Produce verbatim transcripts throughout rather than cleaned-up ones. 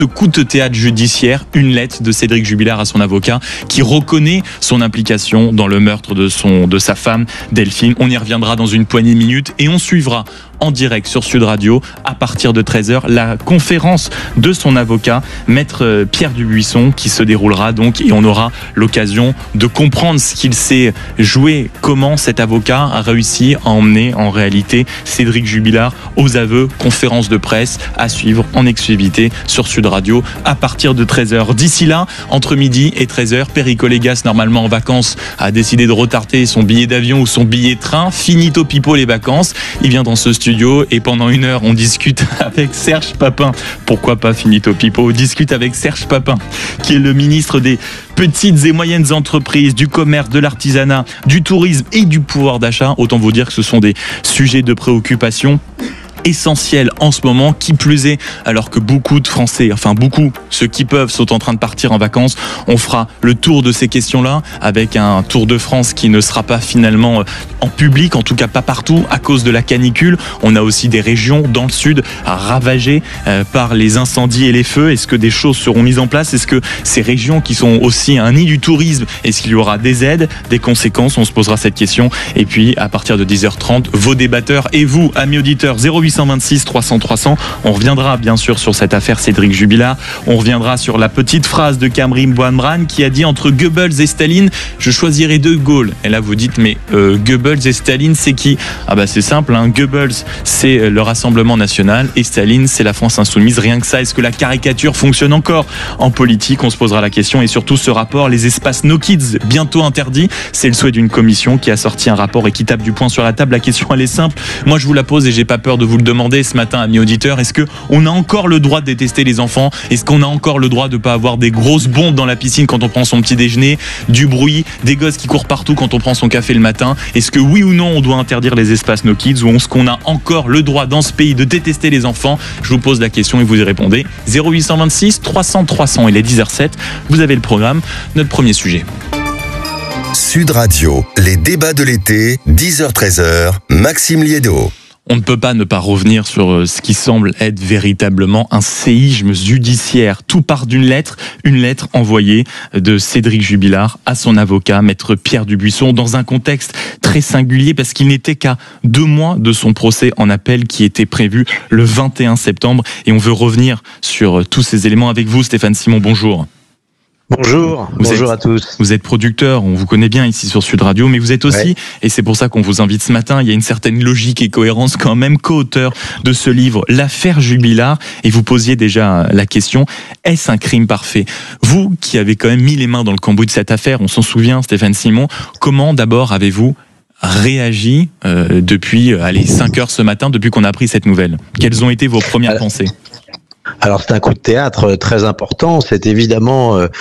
de coup de théâtre judiciaire, une lettre de Cédric Jubilard à son avocat qui reconnaît son implication dans le meurtre de, son, de sa femme Delphine. On y reviendra dans une poignée de minutes et on suivra en direct sur Sud Radio à partir de treize heures la conférence de son avocat, maître Pierre Dubuisson, qui se déroulera donc et on aura l'occasion de comprendre ce qu'il s'est joué, comment cet avocat a réussi à emmener en réalité Cédric Jubilard aux aveux. Conférence de presse à suivre en exclusivité sur Sud Radio à partir de treize heures. D'ici là, entre midi et treize heures, Perico Légas, normalement en vacances, a décidé de retarder son billet d'avion ou son billet de train. Finito pipo les vacances. Il vient dans ce studio et pendant une heure, on discute avec Serge Papin. Pourquoi pas finito pipo? On discute avec Serge Papin, qui est le ministre des petites et moyennes entreprises, du commerce, de l'artisanat, du tourisme et du pouvoir d'achat. Autant vous dire que ce sont des sujets de préoccupation essentiel en ce moment, qui plus est alors que beaucoup de Français, enfin beaucoup, ceux qui peuvent, sont en train de partir en vacances. On fera le tour de ces questions-là avec un Tour de France qui ne sera pas finalement en public, en tout cas pas partout à cause de la canicule. On a aussi des régions dans le sud ravagées euh, par les incendies et les feux. Est-ce que des choses seront mises en place? Est-ce que ces régions qui sont aussi un nid du tourisme, est-ce qu'il y aura des aides, des conséquences? On se posera cette question. Et puis à partir de dix heures trente, vos débatteurs et vous, amis auditeurs, zéro huit cent vingt-six trois cents trois cents. On reviendra bien sûr sur cette affaire Cédric Jubilard. On reviendra sur la petite phrase de Kamrim Bouamran qui a dit: entre Goebbels et Staline, je choisirai De Gaulle. Et là vous dites, mais euh, Goebbels et Staline, c'est qui? Ah bah c'est simple, hein. Goebbels c'est le Rassemblement National et Staline c'est la France Insoumise. Rien que ça. Est-ce que la caricature fonctionne encore en politique? On se posera la question. Et surtout ce rapport, les espaces No Kids bientôt interdits, c'est le souhait d'une commission qui a sorti un rapport et qui tape du poing sur la table. La question elle est simple, moi je vous la pose et j'ai pas peur de vous le demander ce matin, amis auditeurs. Est-ce qu'on a encore le droit de détester les enfants? Est-ce qu'on a encore le droit de ne pas avoir des grosses bombes dans la piscine quand on prend son petit déjeuner, du bruit, des gosses qui courent partout quand on prend son café le matin? Est-ce que oui ou non on doit interdire les espaces No Kids, ou est-ce qu'on a encore le droit dans ce pays de détester les enfants? Je vous pose la question et vous y répondez. zéro huit cent vingt-six trois cents trois cents, il est dix heures zéro sept. Vous avez le programme. Notre premier sujet. Sud Radio, les débats de l'été, dix heures treize heures, Maxime Liédo. On ne peut pas ne pas revenir sur ce qui semble être véritablement un séisme judiciaire. Tout part d'une lettre, une lettre envoyée de Cédric Jubilard à son avocat, maître Pierre Dubuisson, dans un contexte très singulier parce qu'il n'était qu'à deux mois de son procès en appel qui était prévu le vingt et un septembre. Et on veut revenir sur tous ces éléments avec vous, Stéphane Simon. Bonjour. Bonjour, vous bonjour êtes, à tous. Vous êtes producteur, on vous connaît bien ici sur Sud Radio, mais vous êtes aussi, ouais. Et c'est pour ça qu'on vous invite ce matin, il y a une certaine logique et cohérence quand même, co-auteur de ce livre, L'affaire Jubilard, et vous posiez déjà la question, est-ce un crime parfait? Vous qui avez quand même mis les mains dans le cambouis de cette affaire, on s'en souvient, Stéphane Simon, comment d'abord avez-vous réagi euh, depuis allez, cinq heures ce matin, depuis qu'on a appris cette nouvelle? Quelles ont été vos premières Alors... pensées? Alors c'est un coup de théâtre très important, c'est évidemment euh,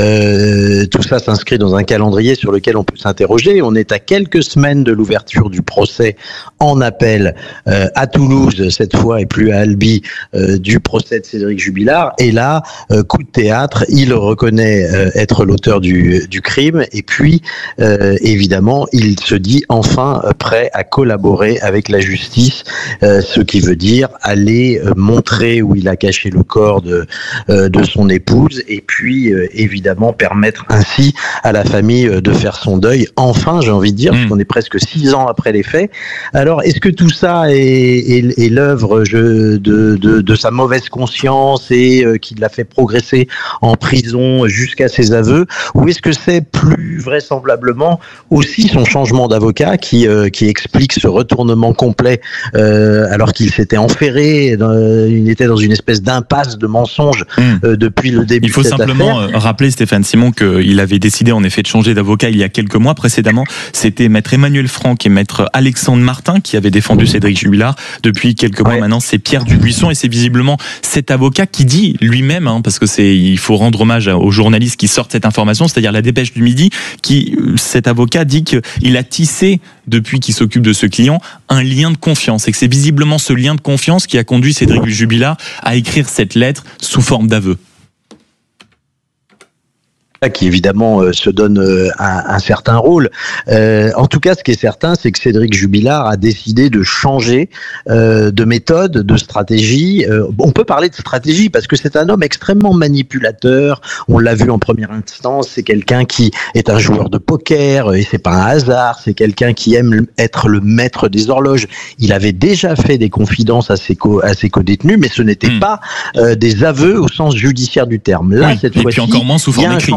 euh, tout ça s'inscrit dans un calendrier sur lequel on peut s'interroger. On est à quelques semaines de l'ouverture du procès en appel euh, à Toulouse cette fois et plus à Albi euh, du procès de Cédric Jubilard. Et là, euh, coup de théâtre, il reconnaît euh, être l'auteur du, du crime et puis euh, évidemment il se dit enfin prêt à collaborer avec la justice, euh, ce qui veut dire aller euh, montrer où il a caché le corps de, euh, de son épouse et puis euh, évidemment permettre ainsi à la famille euh, de faire son deuil. Enfin, j'ai envie de dire, mmh. parce qu'on est presque six ans après les faits. Alors, est-ce que tout ça est, est, est l'œuvre de, de, de sa mauvaise conscience et euh, qui l'a fait progresser en prison jusqu'à ses aveux, ou est-ce que c'est plus vraisemblablement aussi son changement d'avocat qui, euh, qui explique ce retournement complet euh, alors qu'il s'était enferré, dans, il était dans une espèce d'impasse de mensonges mmh. euh, depuis le début. Il faut de cette simplement affaire. rappeler, Stéphane Simon, qu'il avait décidé en effet de changer d'avocat il y a quelques mois. Précédemment, c'était maître Emmanuel Franck et maître Alexandre Martin qui avaient défendu Cédric Jubilard. Depuis quelques mois ouais. maintenant, c'est Pierre Dubuisson et c'est visiblement cet avocat qui dit lui-même, hein, parce que c'est, il faut rendre hommage aux journalistes qui sortent cette information, c'est-à-dire la Dépêche du Midi, qui, cet avocat dit qu'il a tissé, depuis qu'il s'occupe de ce client, un lien de confiance et que c'est visiblement ce lien de confiance qui a conduit Cédric Jubilard à écrire cette lettre sous forme d'aveu. qui évidemment euh, se donne euh, un, un certain rôle. Euh, en tout cas, ce qui est certain, c'est que Cédric Jubilard a décidé de changer euh, de méthode, de stratégie. Euh, on peut parler de stratégie parce que c'est un homme extrêmement manipulateur. On l'a vu en première instance, c'est quelqu'un qui est un joueur de poker et c'est pas un hasard. C'est quelqu'un qui aime être le maître des horloges. Il avait déjà fait des confidences à ses co- à ses co-détenus, mais ce n'était mmh. pas euh, des aveux au sens judiciaire du terme. Là, oui, cette et fois-ci, puis encore moins sous forme écrite.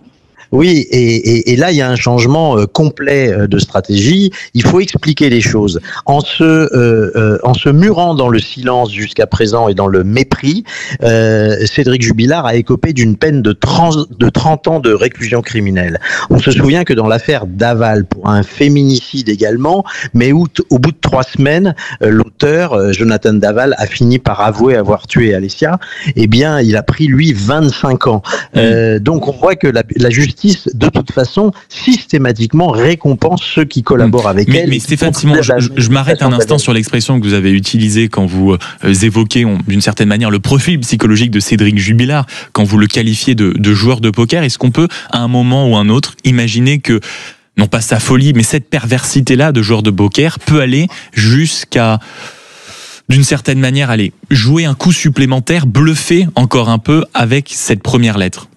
Oui, et, et, et là, il y a un changement euh, complet euh, de stratégie. Il faut expliquer les choses. En se, euh, euh, en se murant dans le silence jusqu'à présent et dans le mépris, euh, Cédric Jubilard a écopé d'une peine de trente, de trente ans de réclusion criminelle. On se souvient que dans l'affaire Daval, pour un féminicide également, mais où, au bout de trois semaines, euh, l'auteur, euh, Jonathan Daval, a fini par avouer avoir tué Alessia. Eh bien, il a pris, lui, vingt-cinq ans. Euh, donc, on voit que la, la justice de toute façon, systématiquement récompense ceux qui collaborent avec mais, elle. Mais Stéphane Simon, je, je, je m'arrête un instant sur l'expression que vous avez utilisée quand vous euh, évoquez on, d'une certaine manière le profil psychologique de Cédric Jubilard, quand vous le qualifiez de, de joueur de poker. Est-ce qu'on peut, à un moment ou un autre, imaginer que, non pas sa folie, mais cette perversité-là de joueur de poker peut aller jusqu'à, d'une certaine manière, aller jouer un coup supplémentaire, bluffer encore un peu avec cette première lettre?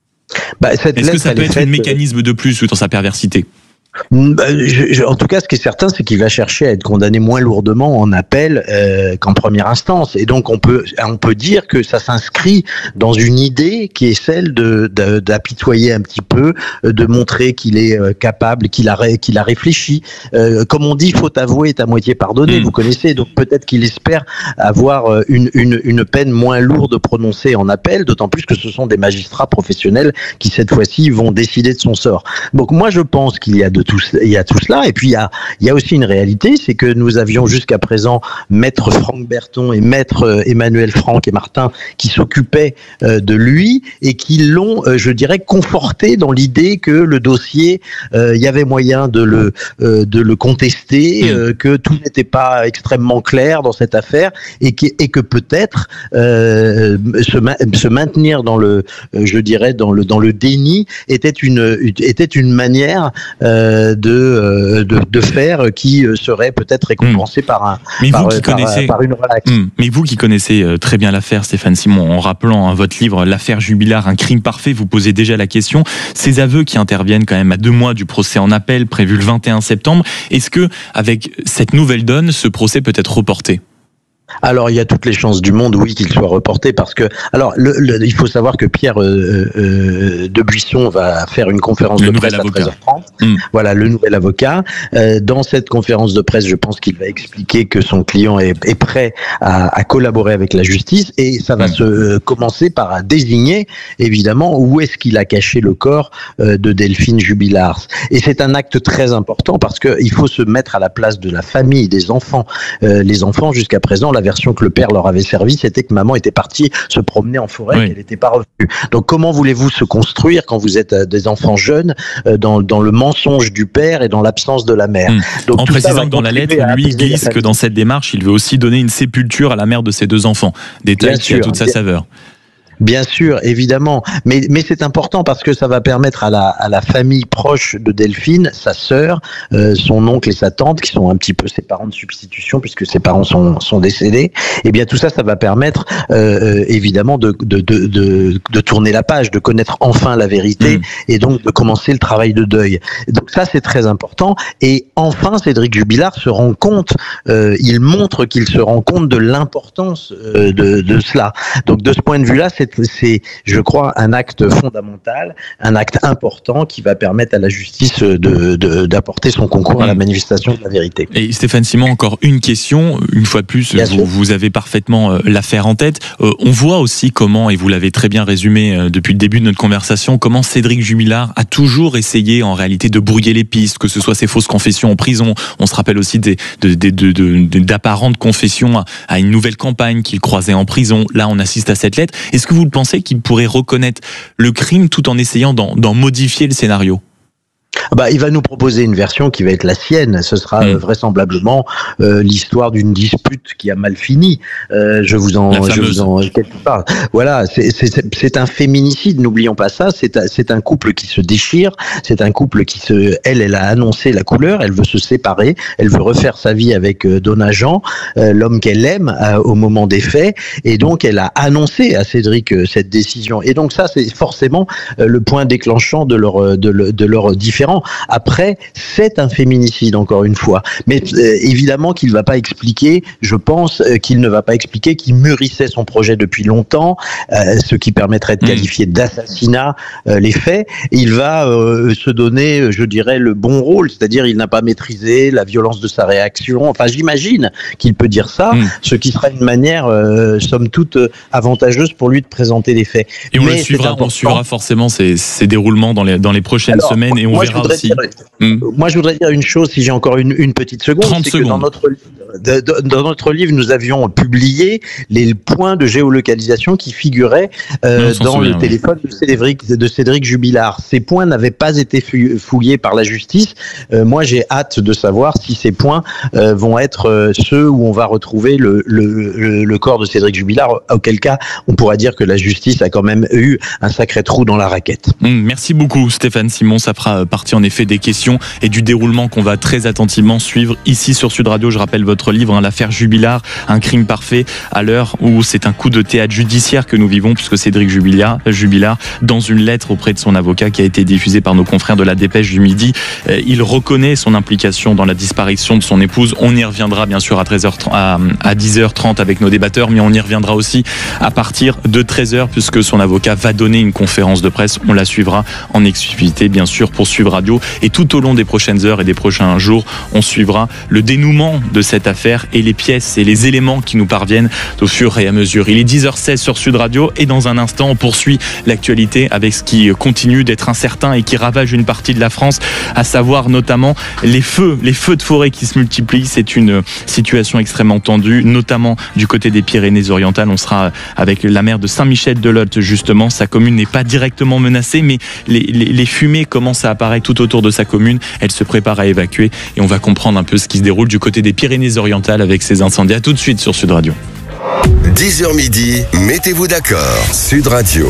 Bah, cette Est-ce lettre, que ça peut être faite... un mécanisme de plus dans sa perversité? Bah, je, je, en tout cas, ce qui est certain, c'est qu'il va chercher à être condamné moins lourdement en appel euh, qu'en première instance. Et donc, on peut, on peut dire que ça s'inscrit dans une idée qui est celle de, de d'apitoyer un petit peu, de montrer qu'il est capable, qu'il a, qu'il a réfléchi. Euh, comme on dit, faute avouée est à moitié pardonnée. Mmh. Vous connaissez. Donc, peut-être qu'il espère avoir une, une, une peine moins lourde prononcée en appel, d'autant plus que ce sont des magistrats professionnels qui, cette fois-ci, vont décider de son sort. Donc, moi, je pense qu'il y a de tout, il y a tout cela. Et puis, il y a, il y a aussi une réalité, c'est que nous avions jusqu'à présent Maître Franck Berton et Maître Emmanuel Franck et Martin qui s'occupaient euh, de lui et qui l'ont, euh, je dirais, conforté dans l'idée que le dossier, euh, il y avait moyen de le, euh, de le contester, euh, que tout n'était pas extrêmement clair dans cette affaire et que, et que peut-être euh, se, ma- se maintenir dans le, euh, je dirais, dans le, dans le déni était une, était une manière euh, De, de, de faire qui serait peut-être récompensé mmh. par, un, mais par, vous qui par, connaissez, par une relaxe. Mmh. Mais vous qui connaissez très bien l'affaire, Stéphane Simon, en rappelant hein, votre livre « L'affaire Jubilard, un crime parfait », vous posez déjà la question. Ces aveux qui interviennent quand même à deux mois du procès en appel prévu le vingt et un septembre, est-ce que avec cette nouvelle donne, ce procès peut être reporté ? Alors, il y a toutes les chances du monde, oui, qu'il soit reporté, parce que, alors, le, le, il faut savoir que Pierre euh, euh, Debuisson va faire une conférence le de presse à treize heures trente. Mmh. Voilà, le nouvel avocat. Euh, dans cette conférence de presse, je pense qu'il va expliquer que son client est, est prêt à, à collaborer avec la justice, et ça va mmh. se euh, commencer par désigner, évidemment, où est-ce qu'il a caché le corps euh, de Delphine Jubilard. Et c'est un acte très important, parce que il faut se mettre à la place de la famille, des enfants. Euh, les enfants, jusqu'à présent, la version que le père leur avait servi, c'était que maman était partie se promener en forêt, oui. qu'elle n'était pas revenue. Donc comment voulez-vous se construire quand vous êtes des enfants jeunes dans, dans le mensonge du père et dans l'absence de la mère? Mmh. Donc, en précisant que dans la lettre, lui glisse que dans cette démarche, il veut aussi donner une sépulture à la mère de ses deux enfants. Détail qui a toute sa saveur. Bien sûr, évidemment, mais mais c'est important parce que ça va permettre à la à la famille proche de Delphine, sa sœur, euh, son oncle et sa tante, qui sont un petit peu ses parents de substitution puisque ses parents sont sont décédés. Et bien tout ça, ça va permettre euh, évidemment de de de de de tourner la page, de connaître enfin la vérité mmh. et donc de commencer le travail de deuil. Donc ça, c'est très important. Et enfin, Cédric Jubilard se rend compte, euh, il montre qu'il se rend compte de l'importance euh, de de cela. Donc de ce point de vue-là, c'est c'est, je crois, un acte fondamental, un acte important qui va permettre à la justice de, de, d'apporter son concours à la manifestation de la vérité. Et Stéphane Simon, encore une question, une fois de plus, vous, vous avez parfaitement l'affaire en tête. Euh, on voit aussi comment, et vous l'avez très bien résumé euh, depuis le début de notre conversation, comment Cédric Jubilard a toujours essayé en réalité de brouiller les pistes, que ce soit ses fausses confessions en prison. On se rappelle aussi des, de, de, de, de, d'apparentes confessions à, à une nouvelle campagne qu'il croisait en prison. Là, on assiste à cette lettre. Est-ce que vous pensez qu'il pourrait reconnaître le crime tout en essayant d'en, d'en modifier le scénario? Bah, il va nous proposer une version qui va être la sienne. Ce sera mmh. vraisemblablement euh, l'histoire d'une dispute qui a mal fini. Euh, je vous en, je vous en quelque part. Voilà, c'est, c'est, c'est un féminicide. N'oublions pas ça. C'est, c'est un couple qui se déchire. C'est un couple qui se, elle, elle a annoncé la couleur. Elle veut se séparer. Elle veut refaire sa vie avec euh, Dona Jean, euh, l'homme qu'elle aime euh, au moment des faits. Et donc, elle a annoncé à Cédric euh, cette décision. Et donc ça, c'est forcément euh, le point déclenchant de leur, de, de, de leur différence. Après, c'est un féminicide, encore une fois. Mais euh, évidemment qu'il ne va pas expliquer, je pense euh, qu'il ne va pas expliquer qu'il mûrissait son projet depuis longtemps, euh, ce qui permettrait de qualifier mmh. d'assassinat euh, les faits. Il va euh, se donner, je dirais, le bon rôle, c'est-à-dire il n'a pas maîtrisé la violence de sa réaction. Enfin, j'imagine qu'il peut dire ça, mmh. ce qui sera une manière, euh, somme toute, avantageuse pour lui de présenter les faits. Et on, Mais le suivra, on suivra forcément ces, ces déroulements dans les, dans les prochaines Alors, semaines et on moi, verra. Dire, mmh. Moi, je voudrais dire une chose, si j'ai encore une, une petite seconde, c'est secondes. que dans notre, de, de, dans notre livre, nous avions publié les points de géolocalisation qui figuraient euh, dans souvient, le oui. téléphone de Cédric, de Cédric Jubilard. Ces points n'avaient pas été fouillés par la justice. Euh, moi, j'ai hâte de savoir si ces points euh, vont être euh, ceux où on va retrouver le, le, le, le corps de Cédric Jubilard, auquel cas, on pourra dire que la justice a quand même eu un sacré trou dans la raquette. Mmh, merci beaucoup, Stéphane Simon. Ça fera partie en effet des questions et du déroulement qu'on va très attentivement suivre ici sur Sud Radio. Je rappelle votre livre, hein, l'affaire Jubilard, un crime parfait, à l'heure où c'est un coup de théâtre judiciaire que nous vivons, puisque Cédric Jubilard, Jubilard, dans une lettre auprès de son avocat qui a été diffusée par nos confrères de la Dépêche du Midi, euh, il reconnaît son implication dans la disparition de son épouse. On y reviendra bien sûr à, treize heures trente, à, à dix heures trente avec nos débatteurs, mais on y reviendra aussi à partir de treize heures, puisque son avocat va donner une conférence de presse. On la suivra en exclusivité, bien sûr, pour Sud Radio. Et tout au long des prochaines heures et des prochains jours, on suivra le dénouement de cette affaire et les pièces et les éléments qui nous parviennent au fur et à mesure. Il est dix heures seize sur Sud Radio et dans un instant, on poursuit l'actualité avec ce qui continue d'être incertain et qui ravage une partie de la France, à savoir notamment les feux, les feux de forêt qui se multiplient. C'est une situation extrêmement tendue, notamment du côté des Pyrénées-Orientales. On sera avec la maire de Saint-Michel-de-Lot, justement. Sa commune n'est pas directement menacée, mais les, les, les fumées commencent à apparaître tout autour de sa commune. Elle se prépare à évacuer et on va comprendre un peu ce qui se déroule du côté des Pyrénées-Orientales avec ces incendies. À tout de suite sur Sud Radio. dix heures midi, mettez-vous d'accord. Sud Radio.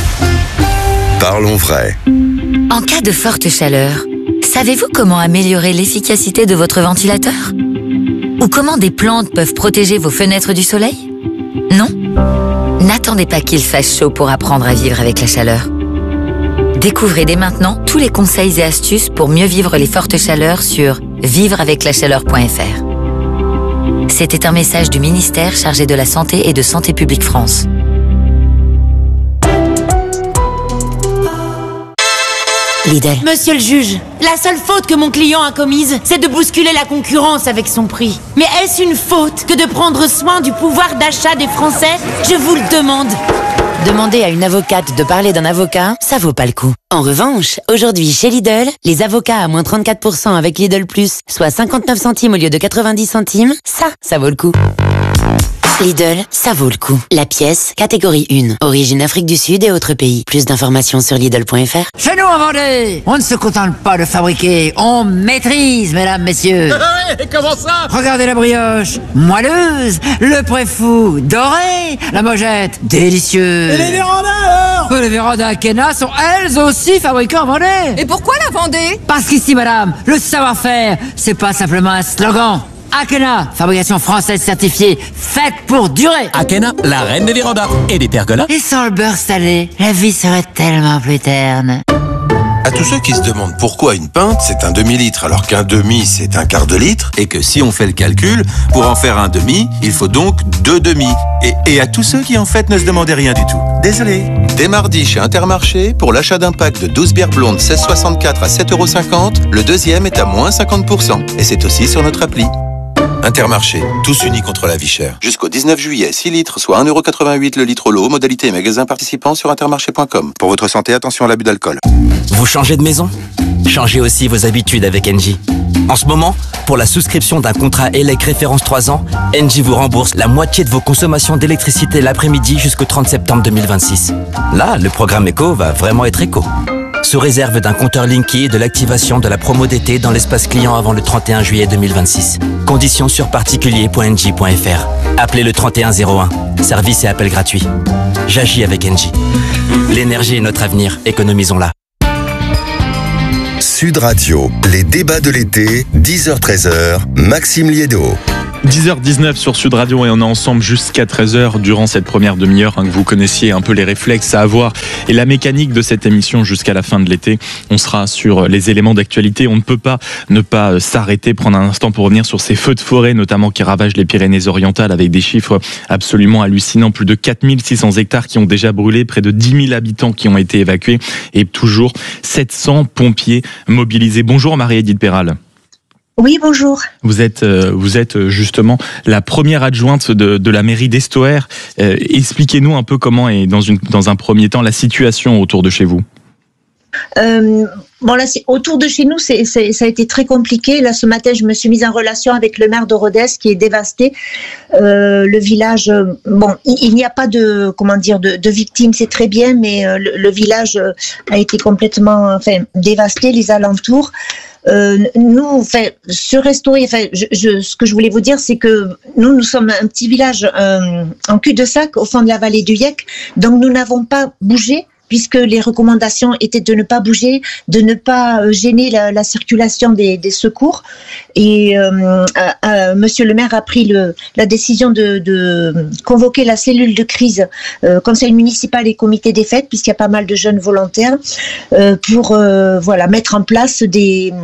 Parlons vrai. En cas de forte chaleur, savez-vous comment améliorer l'efficacité de votre ventilateur ? Ou comment des plantes peuvent protéger vos fenêtres du soleil ? Non ? N'attendez pas qu'il fasse chaud pour apprendre à vivre avec la chaleur. Découvrez dès maintenant tous les conseils et astuces pour mieux vivre les fortes chaleurs sur vivre avec la chaleur point f r. C'était un message du ministère chargé de la Santé et de Santé publique France. Lidl. Monsieur le juge, la seule faute que mon client a commise, c'est de bousculer la concurrence avec son prix. Mais est-ce une faute que de prendre soin du pouvoir d'achat des Français ? Je vous le demande. Demander à une avocate de parler d'un avocat, ça vaut pas le coup. En revanche, aujourd'hui chez Lidl, les avocats à moins trente-quatre pour cent avec Lidl Plus, soit cinquante-neuf centimes au lieu de quatre-vingt-dix centimes, ça, ça vaut le coup. Lidl, ça vaut le coup. La pièce, catégorie un. Origine Afrique du Sud et autres pays. Plus d'informations sur Lidl point f r. Chez nous en Vendée, on ne se contente pas de fabriquer, on maîtrise, mesdames, messieurs. Ouais, comment ça ? Regardez la brioche, moelleuse, le préfou, doré, la mojette, délicieux. Et les vérandas alors ? Les vérandas Akena sont elles aussi fabriquées en Vendée. Et pourquoi la Vendée ? Parce qu'ici, madame, le savoir-faire, c'est pas simplement un slogan. Akena, fabrication française certifiée, faite pour durer. Akena, la reine des vérandas et des pergolas. Et sans le beurre salé, la vie serait tellement plus terne. À tous ceux qui se demandent pourquoi une pinte c'est un demi-litre alors qu'un demi c'est un quart de litre, et que si on fait le calcul, pour en faire un demi, il faut donc deux demi. Et, et à tous ceux qui en fait ne se demandaient rien du tout. Désolé. Dès mardi chez Intermarché, pour l'achat d'un pack de douze bières blondes seize soixante-quatre à sept euros cinquante, le deuxième est à moins cinquante pour cent. Et c'est aussi sur notre appli. Intermarché, tous unis contre la vie chère. Jusqu'au dix-neuf juillet, six litres, soit un euro quatre-vingt-huit le litre au lot. Modalité et magasin participants sur intermarché point com. Pour votre santé, attention à l'abus d'alcool. Vous changez de maison ? Changez aussi vos habitudes avec Engie. En ce moment, pour la souscription d'un contrat E L E C référence trois ans, Engie vous rembourse la moitié de vos consommations d'électricité l'après-midi jusqu'au trente septembre deux mille vingt-six. Là, le programme éco va vraiment être éco. sous réserve d'un compteur Linky et de l'activation de la promo d'été dans l'espace client avant le trente et un juillet deux mille vingt-six. Conditions sur particulier point n j point f r. Appelez le trente et un zéro un. Service et appel gratuit. J'agis avec Engie. L'énergie est notre avenir. Économisons-la. Sud Radio, les débats de l'été, dix heures treize heures, Maxime Liédo. dix heures dix-neuf sur Sud Radio et on est ensemble jusqu'à treize heures durant cette première demi-heure, hein, que vous connaissiez un peu les réflexes à avoir et la mécanique de cette émission jusqu'à la fin de l'été. On sera sur les éléments d'actualité. On ne peut pas ne pas s'arrêter, prendre un instant pour revenir sur ces feux de forêt, notamment qui ravagent les Pyrénées-Orientales avec des chiffres absolument hallucinants. Plus de quatre mille six cents hectares qui ont déjà brûlé, près de dix mille habitants qui ont été évacués et toujours sept cents pompiers mobilisés. Bonjour Marie-Édith Perral. Oui, bonjour. Vous êtes, euh, vous êtes justement la première adjointe de, de la mairie d'Estoer. Euh, expliquez-nous un peu comment est, dans, une, dans un premier temps, la situation autour de chez vous. Euh, bon là, c'est, autour de chez nous, c'est, c'est, ça a été très compliqué. Là, ce matin, je me suis mise en relation avec le maire de Rodez qui est dévasté. Euh, le village, bon, il, il n'y a pas de, comment dire, de, de victimes, c'est très bien, mais euh, le, le village a été complètement, enfin, dévasté, les alentours. Euh, nous, enfin, sur Estoer, enfin, je, je, ce que je voulais vous dire, c'est que nous, nous sommes un petit village euh, en cul-de-sac au fond de la vallée du Yek, donc nous n'avons pas bougé, puisque les recommandations étaient de ne pas bouger, de ne pas gêner la, la circulation des, des secours. Et euh, euh, Monsieur le maire a pris le, la décision de, de convoquer la cellule de crise, euh, conseil municipal et comité des fêtes, puisqu'il y a pas mal de jeunes volontaires, euh, pour euh, voilà, mettre en place des,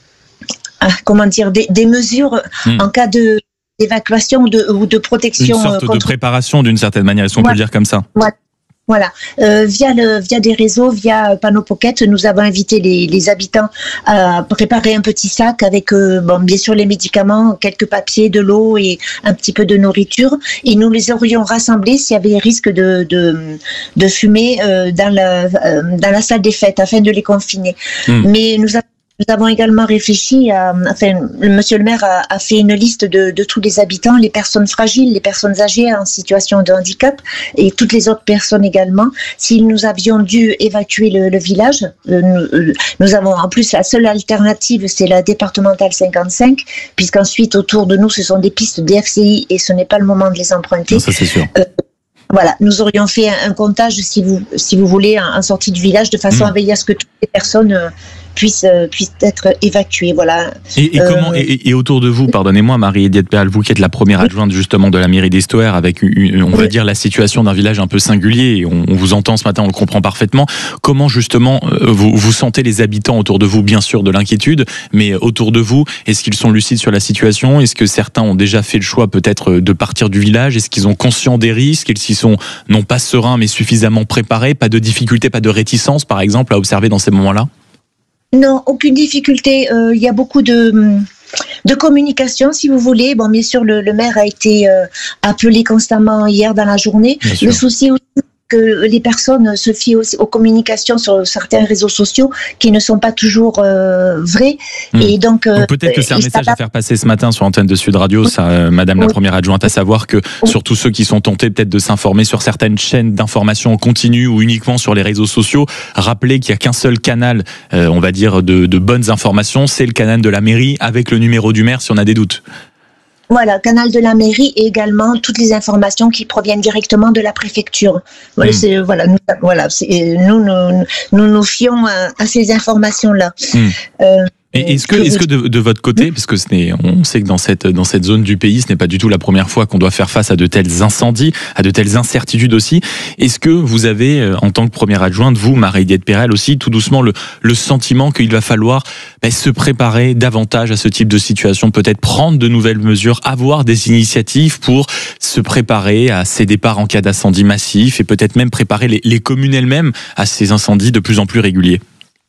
euh, comment dire, des, des mesures mmh. en cas de d'évacuation ou de, ou de protection. Une sorte contre... de préparation d'une certaine manière, est-ce qu'on ouais. peut le dire comme ça? Ouais. Voilà, euh, via le via des réseaux, via Panneau Pocket, nous avons invité les, les habitants à préparer un petit sac avec, euh, bon, bien sûr les médicaments, quelques papiers, de l'eau et un petit peu de nourriture. Et nous les aurions rassemblés s'il y avait risque de de, de fumer euh, dans la euh, dans la salle des fêtes afin de les confiner. Mmh. Mais nous avons Nous avons également réfléchi à, enfin, monsieur le maire a, a fait une liste de, de tous les habitants, les personnes fragiles, les personnes âgées en situation de handicap et toutes les autres personnes également. Si nous avions dû évacuer le, le village, nous, nous avons en plus la seule alternative, c'est la départementale cinquante-cinq, puisqu'ensuite autour de nous ce sont des pistes D F C I et ce n'est pas le moment de les emprunter. Non, ça c'est sûr. Euh, Voilà, nous aurions fait un, un comptage, si vous, si vous voulez, en, en sortie du village, de façon mmh. à veiller à ce que toutes les personnes euh, puissent, euh, puissent être évacuées. Voilà. Et, et, euh, comment, et, et autour de vous, pardonnez-moi, Marie-Édith Perral, vous qui êtes la première adjointe justement de la mairie d'Estoer, avec une, une, on va oui. dire la situation d'un village un peu singulier, et on, on vous entend ce matin, on le comprend parfaitement. Comment justement vous, vous sentez les habitants autour de vous, bien sûr de l'inquiétude, mais autour de vous, est-ce qu'ils sont lucides sur la situation? Est-ce que certains ont déjà fait le choix peut-être de partir du village? Est-ce qu'ils ont conscience des risques? Est-ce qu'ils sont non pas sereins mais suffisamment préparés? Pas de difficultés, pas de réticence par exemple à observer dans ces moments-là? Non, aucune difficulté. Euh, il y a beaucoup de, de communication, si vous voulez. Bon, bien sûr, le, le maire a été euh, appelé constamment hier dans la journée. Le souci aussi, que les personnes se fient aussi aux communications sur certains réseaux sociaux qui ne sont pas toujours euh, vraies. Mmh. Et donc, euh, donc peut-être que c'est un message ça... à faire passer ce matin sur l'antenne de Sud Radio, ça, euh, Madame oui. la première adjointe, à savoir que oui. surtout ceux qui sont tentés peut-être de s'informer sur certaines chaînes d'information en continu ou uniquement sur les réseaux sociaux, rappelez qu'il n'y a qu'un seul canal, euh, on va dire, de, de bonnes informations, c'est le canal de la mairie avec le numéro du maire si on a des doutes. Voilà, canal de la mairie et également toutes les informations qui proviennent directement de la préfecture. Voilà, mmh. c'est, voilà, nous, voilà, c'est, nous, nous, nous nous fions à, à ces informations-là. Mmh. Euh, Et est-ce que, est-ce que de, de votre côté, parce que ce n'est, on sait que dans cette, dans cette zone du pays, ce n'est pas du tout la première fois qu'on doit faire face à de tels incendies, à de telles incertitudes aussi, est-ce que vous avez, en tant que première adjointe, vous, Marie-Édith Perral aussi, tout doucement, le, le sentiment qu'il va falloir ben, se préparer davantage à ce type de situation, peut-être prendre de nouvelles mesures, avoir des initiatives pour se préparer à ces départs en cas d'incendie massif et peut-être même préparer les, les communes elles-mêmes à ces incendies de plus en plus réguliers?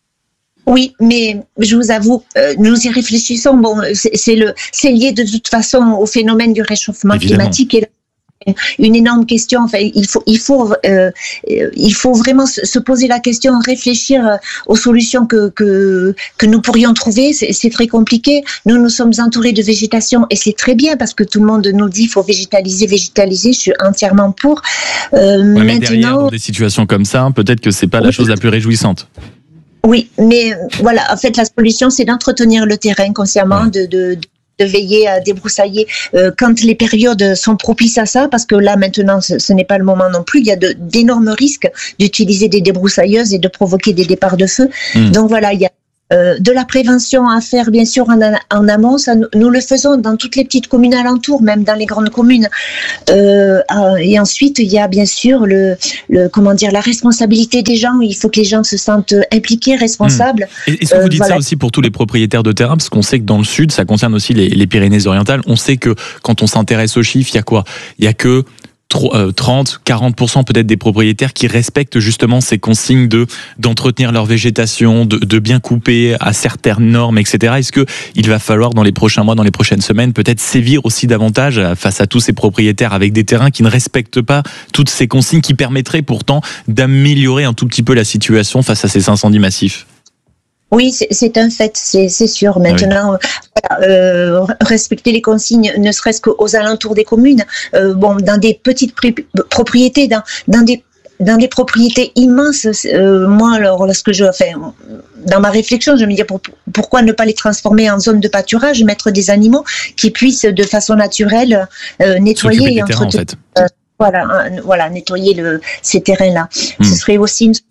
Oui, mais je vous avoue, euh, nous y réfléchissons. Bon, c'est, c'est, le, c'est lié de toute façon au phénomène du réchauffement Évidemment. climatique et une énorme question. Enfin, il faut, il faut, euh, il faut vraiment se poser la question, réfléchir aux solutions que que que nous pourrions trouver. C'est, c'est très compliqué. Nous, nous sommes entourés de végétation et c'est très bien parce que tout le monde nous dit il faut végétaliser, végétaliser. Je suis entièrement pour. Euh, ouais, mais maintenant, derrière, dans des situations comme ça, peut-être que c'est pas la chose la plus réjouissante. Oui, mais voilà, en fait, la solution, c'est d'entretenir le terrain consciemment, de, de, de veiller à débroussailler euh, quand les périodes sont propices à ça, parce que là, maintenant, ce, ce n'est pas le moment non plus. Il y a de, d'énormes risques d'utiliser des débroussailleuses et de provoquer des départs de feu. Mmh. Donc voilà, il y a Euh, de la prévention à faire bien sûr en, en amont, ça, nous le faisons dans toutes les petites communes alentours, même dans les grandes communes. Euh, et ensuite, il y a bien sûr le, le comment dire la responsabilité des gens. Il faut que les gens se sentent impliqués, responsables. Mmh. Est-ce que vous dites euh, voilà. ça aussi pour tous les propriétaires de terrain, parce qu'on sait que dans le sud, ça concerne aussi les, les Pyrénées-Orientales. On sait que quand on s'intéresse aux chiffres, il y a quoi ? Il y a que trente, quarante pour cent peut-être des propriétaires qui respectent justement ces consignes de d'entretenir leur végétation, de, de bien couper à certaines normes, et cetera. Est-ce que il va falloir dans les prochains mois, dans les prochaines semaines, peut-être sévir aussi davantage face à tous ces propriétaires avec des terrains qui ne respectent pas toutes ces consignes qui permettraient pourtant d'améliorer un tout petit peu la situation face à ces incendies massifs? Oui, c'est, c'est un fait, c'est, c'est sûr. Maintenant, oui. voilà, euh, respecter les consignes, ne serait-ce qu'aux alentours des communes, euh, bon, dans des petites pré- propriétés, dans, dans des dans des propriétés immenses. Euh, moi, alors, lorsque je, enfin, dans ma réflexion, je me dis pour, pourquoi ne pas les transformer en zone de pâturage, mettre des animaux qui puissent de façon naturelle euh, nettoyer et entretenir. En fait. euh, voilà, euh, voilà, nettoyer le, ces terrains-là. Mmh. Ce serait aussi une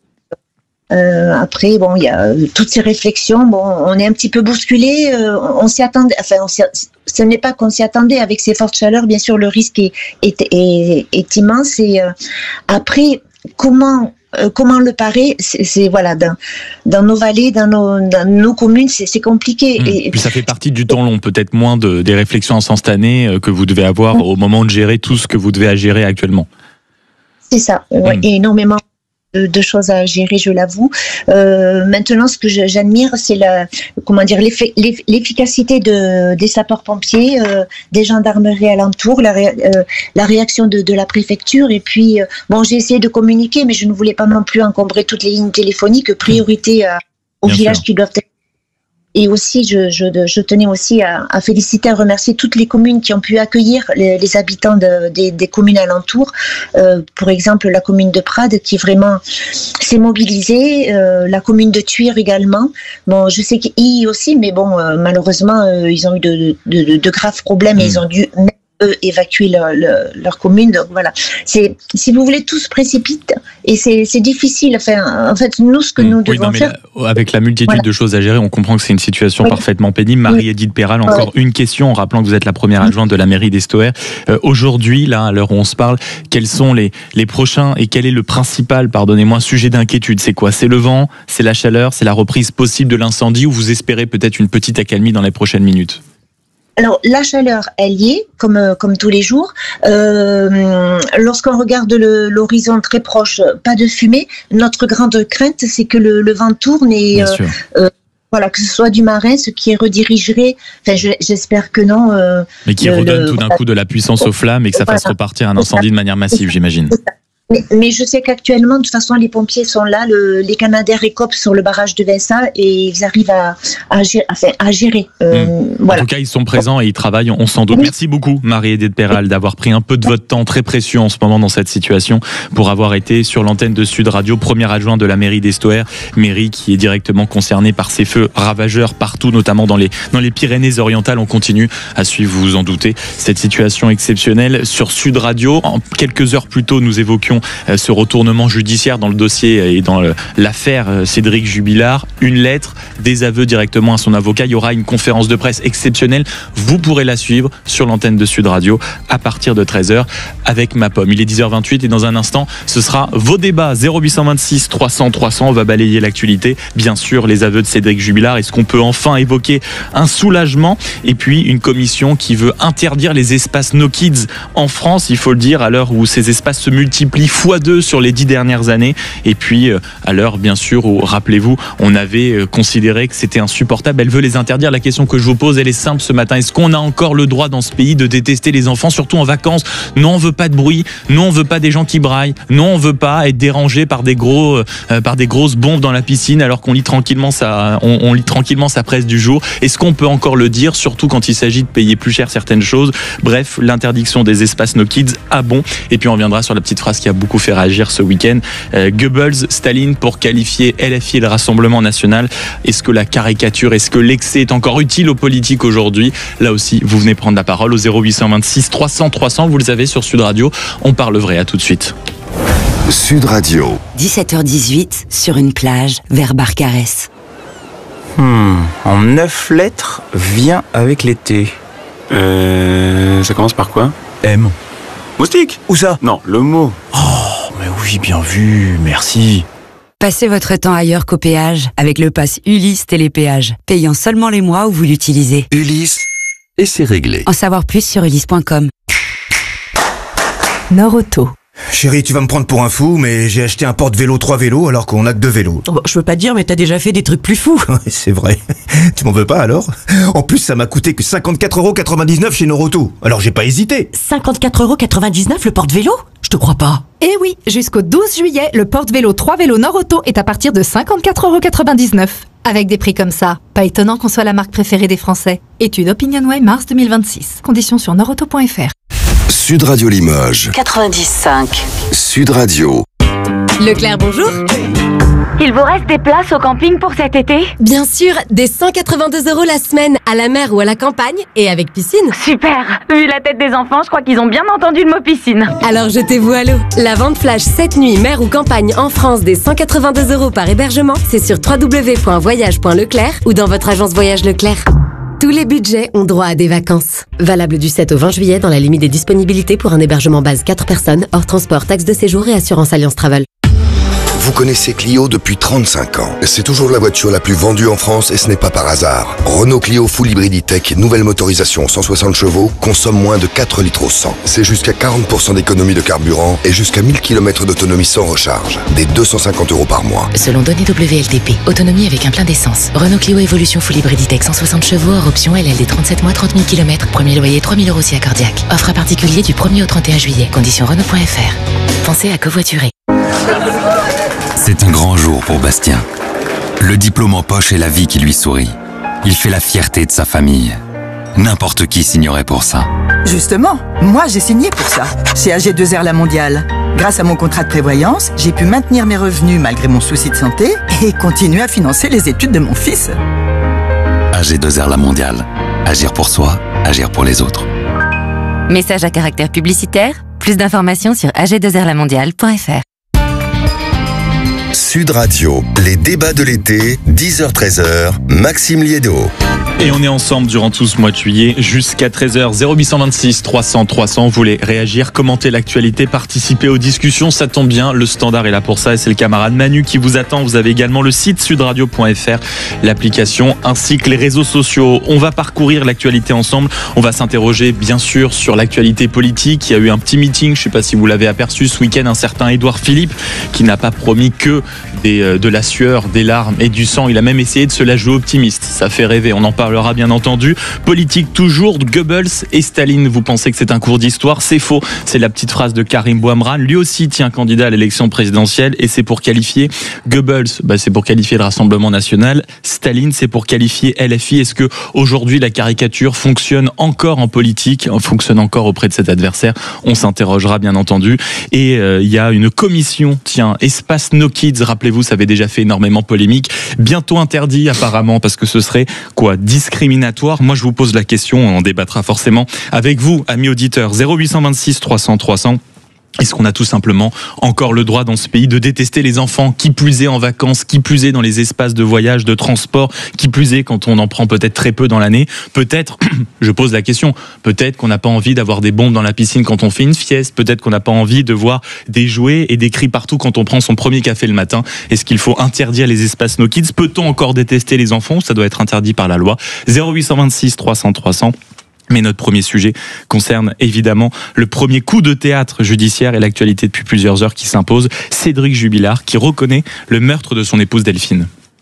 Euh, après, bon, il y a euh, toutes ces réflexions. Bon, on est un petit peu bousculé. Euh, on, on s'y attendait. Enfin, on s'y, ce n'est pas qu'on s'y attendait. Avec ces fortes chaleurs, bien sûr, le risque est, est, est, est immense. Et euh, après, comment euh, comment le parer, c'est, c'est voilà, dans, dans nos vallées, dans nos, dans nos communes, c'est, c'est compliqué. Mmh. Et puis ça fait partie du temps long, peut-être moins de des réflexions instantanées que vous devez avoir mmh. au moment de gérer tout ce que vous devez à gérer actuellement. C'est ça. Mmh. Ouais, et énormément de, de choses à gérer, je l'avoue. Euh, maintenant, ce que je, j'admire, c'est la, comment dire, l'eff- l'efficacité de, des sapeurs-pompiers, euh, des gendarmeries alentours, la, ré, euh, la réaction de, de la préfecture. Et puis, euh, bon, j'ai essayé de communiquer, mais je ne voulais pas non plus encombrer toutes les lignes téléphoniques. Priorité à, aux Bien villages sûr. Qui doivent être. Et aussi, je, je, je tenais aussi à, à féliciter, à remercier toutes les communes qui ont pu accueillir les, les habitants de, des, des communes alentours. Euh, pour exemple, la commune de Prades qui vraiment s'est mobilisée, euh, la commune de Thuir également. Bon, je sais qu'I aussi, mais bon, euh, malheureusement, euh, ils ont eu de, de, de, de graves problèmes mmh. et ils ont dû eux évacuer leur, leur, leur commune. Donc voilà, c'est, si vous voulez, tout se précipite et c'est, c'est difficile. Enfin, en fait, nous, ce que nous oui, devons non, mais faire... Là, avec la multitude voilà. de choses à gérer, on comprend que c'est une situation oui. parfaitement pénible. Marie-Édith Péral, encore oui. une question, en rappelant que vous êtes la première adjointe de la mairie d'Estoer. Euh, aujourd'hui, là, à l'heure où on se parle, quels sont les, les prochains et quel est le principal, pardonnez-moi, sujet d'inquiétude? C'est quoi? C'est le vent? C'est la chaleur? C'est la reprise possible de l'incendie? Ou vous espérez peut-être une petite accalmie dans les prochaines minutes? Alors, la chaleur, elle y est, comme, comme tous les jours. Euh, lorsqu'on regarde le, l'horizon très proche, pas de fumée. Notre grande crainte, c'est que le, le vent tourne et... Euh, euh, voilà, que ce soit du marin, ce qui redirigerait, enfin je, j'espère que non. Euh, Mais qui le, redonne le, tout d'un coup de la puissance aux flammes et que ça voilà. fasse repartir un incendie de manière massive, j'imagine. Mais, mais je sais qu'actuellement, de toute façon, les pompiers sont là, le, les Canadair écopent sur le barrage de Vinça et ils arrivent à, à, gérer, enfin, à gérer. Euh, mmh. voilà. En tout cas, ils sont présents et ils travaillent, on s'en doute. Oui. Merci beaucoup, Marie-Édith Péral, d'avoir pris un peu de votre temps très précieux en ce moment dans cette situation pour avoir été sur l'antenne de Sud Radio, première adjointe de la mairie d'Estoer, mairie qui est directement concernée par ces feux ravageurs partout, notamment dans les, dans les Pyrénées-Orientales. On continue à suivre, vous vous en doutez, cette situation exceptionnelle sur Sud Radio. En quelques heures plus tôt, nous évoquions ce retournement judiciaire dans le dossier et dans l'affaire Cédric Jubilard. Une lettre, des aveux directement à son avocat. Il y aura une conférence de presse exceptionnelle. Vous pourrez la suivre sur l'antenne de Sud Radio à partir de treize heures avec ma pomme. Il est dix heures vingt-huit et dans un instant, ce sera vos débats. zéro huit cent vingt-six trois cents trois cents. On va balayer l'actualité. Bien sûr, les aveux de Cédric Jubilard. Est-ce qu'on peut enfin évoquer un soulagement? Et puis, une commission qui veut interdire les espaces No Kids en France. Il faut le dire, à l'heure où ces espaces se multiplient fois deux sur les dix dernières années. Et puis, à l'heure, bien sûr, où, rappelez-vous, on avait considéré que c'était insupportable. Elle veut les interdire. La question que je vous pose, elle est simple ce matin. Est-ce qu'on a encore le droit dans ce pays de détester les enfants, surtout en vacances? Non, on veut pas de bruit. Non, on veut pas des gens qui braillent. Non, on veut pas être dérangé par des gros, euh, par des grosses bombes dans la piscine alors qu'on lit tranquillement sa, on, on lit tranquillement sa presse du jour. Est-ce qu'on peut encore le dire, surtout quand il s'agit de payer plus cher certaines choses? Bref, l'interdiction des espaces No Kids a bon. Et puis on reviendra sur la petite phrase qui a beaucoup fait réagir ce week-end. Euh, Goebbels, Staline pour qualifier L F I et le Rassemblement National. Est-ce que la caricature, est-ce que l'excès est encore utile aux politiques aujourd'hui? Là aussi, vous venez prendre la parole au zéro huit cent vingt-six trois cents trois cents. Vous les avez sur Sud Radio. On parle vrai, à tout de suite. Sud Radio. dix-sept heures dix-huit, sur une plage, vers Barcarès. Hmm, en neuf lettres, vient avec l'été. Euh... Ça commence par quoi? M. Moustique? Où ça? Non, le mot. Oh, mais oui, bien vu, merci. Passez votre temps ailleurs qu'au péage avec le pass Ulysse Télépéage, payant seulement les mois où vous l'utilisez. Ulysse, et c'est réglé. En savoir plus sur ulysse point com. Norauto. Chérie, tu vas me prendre pour un fou, mais j'ai acheté un porte-vélo trois vélos alors qu'on a que deux vélos. Bon, je veux pas te dire, mais t'as déjà fait des trucs plus fous. C'est vrai. Tu m'en veux pas alors? En plus, ça m'a coûté que cinquante-quatre euros quatre-vingt-dix-neuf chez Norauto. Alors j'ai pas hésité. cinquante-quatre euros quatre-vingt-dix-neuf le porte-vélo? Je te crois pas. Eh oui, jusqu'au douze juillet, le porte-vélo trois vélos Norauto est à partir de cinquante-quatre euros quatre-vingt-dix-neuf. Avec des prix comme ça, pas étonnant qu'on soit la marque préférée des Français. Étude OpinionWay mars deux mille vingt-six. Conditions sur norauto point f r. Sud Radio Limoges. quatre-vingt-dix cinq. Sud Radio. Leclerc, bonjour. Il vous reste des places au camping pour cet été? Bien sûr, des cent quatre-vingt-deux euros la semaine, à la mer ou à la campagne, et avec piscine. Super. Vu la tête des enfants, je crois qu'ils ont bien entendu le mot piscine. Alors jetez-vous à l'eau. La vente flash cette nuit, mer ou campagne en France des cent quatre-vingt-deux euros par hébergement, c'est sur w w w point voyage point leclerc ou dans votre agence Voyage Leclerc. Tous les budgets ont droit à des vacances. Valable du sept au vingt juillet dans la limite des disponibilités pour un hébergement base quatre personnes, hors transport, taxe de séjour et assurance Alliance Travel. Vous connaissez Clio depuis trente-cinq ans. C'est toujours la voiture la plus vendue en France et ce n'est pas par hasard. Renault Clio Full Hybrid E-Tech, nouvelle motorisation cent soixante chevaux, consomme moins de quatre litres au cent. C'est jusqu'à quarante pour cent d'économie de carburant et jusqu'à mille kilomètres d'autonomie sans recharge. Des deux cent cinquante euros par mois. Selon données W L T P, autonomie avec un plein d'essence. Renault Clio Evolution Full Hybrid E-Tech cent soixante chevaux, hors option L L D trente-sept mois, trente mille kilomètres. Premier loyer trois mille euros si accordiaque. Offre à particulier du premier au trente et un juillet. Conditions Renault point f r. Pensez à covoiturer. C'est un grand jour pour Bastien. Le diplôme en poche et la vie qui lui sourit. Il fait la fierté de sa famille. N'importe qui signerait pour ça. Justement, moi j'ai signé pour ça, chez A G deux R La Mondiale. Grâce à mon contrat de prévoyance, j'ai pu maintenir mes revenus malgré mon souci de santé et continuer à financer les études de mon fils. A G deux R La Mondiale. Agir pour soi, agir pour les autres. Message à caractère publicitaire. Plus d'informations sur a g deux r la mondiale point f r. Sud Radio, les débats de l'été, dix heures treize heures, Maxime Liédo. Et on est ensemble durant tout ce mois de juillet jusqu'à treize heures. zéro huit cent vingt-six trois cents trois cents. Vous voulez réagir, commenter l'actualité, participer aux discussions, ça tombe bien. Le standard est là pour ça et c'est le camarade Manu qui vous attend. Vous avez également le site sud radio point f r, l'application ainsi que les réseaux sociaux. On va parcourir l'actualité ensemble. On va s'interroger bien sûr sur l'actualité politique. Il y a eu un petit meeting, je ne sais pas si vous l'avez aperçu ce week-end, un certain Édouard Philippe qui n'a pas promis que des, de la sueur, des larmes et du sang. Il a même essayé de se la jouer optimiste. Ça fait rêver, on en parlera bien entendu. Politique toujours, Goebbels et Staline. Vous pensez que c'est un cours d'histoire? C'est faux. C'est la petite phrase de Karim Bouamran. Lui aussi tient candidat à l'élection présidentielle et c'est pour qualifier Goebbels, bah c'est pour qualifier le Rassemblement National. Staline, c'est pour qualifier L F I. Est-ce que aujourd'hui la caricature fonctionne encore en politique, fonctionne encore auprès de cet adversaire? On s'interrogera bien entendu. Et il euh, y a une commission, tiens, Espace No Kids, rappelez-vous, ça avait déjà fait énormément polémique. Bientôt interdit apparemment parce que ce serait quoi, discriminatoire? Moi je vous pose la question, on en débattra forcément avec vous, amis auditeurs. zéro huit cent vingt-six trois cents trois cents. Est-ce qu'on a tout simplement encore le droit dans ce pays de détester les enfants, qui plus est en vacances, qui plus est dans les espaces de voyage, de transport, qui plus est quand on en prend peut-être très peu dans l'année? Peut-être, je pose la question, peut-être qu'on n'a pas envie d'avoir des bombes dans la piscine quand on fait une fieste, peut-être qu'on n'a pas envie de voir des jouets et des cris partout quand on prend son premier café le matin. Est-ce qu'il faut interdire les espaces No Kids? Peut-on encore détester les enfants ou ça doit être interdit par la loi? zéro huit cent vingt-six trois cents trois cents. Mais notre premier sujet concerne évidemment le premier coup de théâtre judiciaire et l'actualité depuis plusieurs heures qui s'impose. Cédric Jubilard qui reconnaît le meurtre de son épouse Delphine.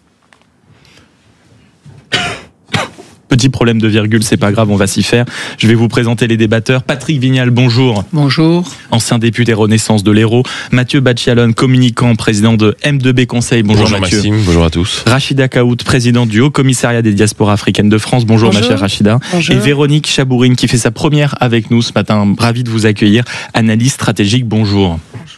Petit problème de virgule, c'est pas grave, on va s'y faire. Je vais vous présenter les débatteurs. Patrick Vignal, bonjour. Bonjour. Ancien député Renaissance de l'Hérault. Mathieu Bacchialone, communicant, président de M deux B Conseil. Bonjour, bonjour Mathieu. Maxime, bonjour à tous. Rachida Kaout, présidente du Haut Commissariat des diasporas africaines de France. Bonjour, bonjour. Ma chère Rachida. Bonjour. Et Véronique Chabourine qui fait sa première avec nous ce matin. Ravi de vous accueillir. Analyse stratégique, bonjour. Bonjour.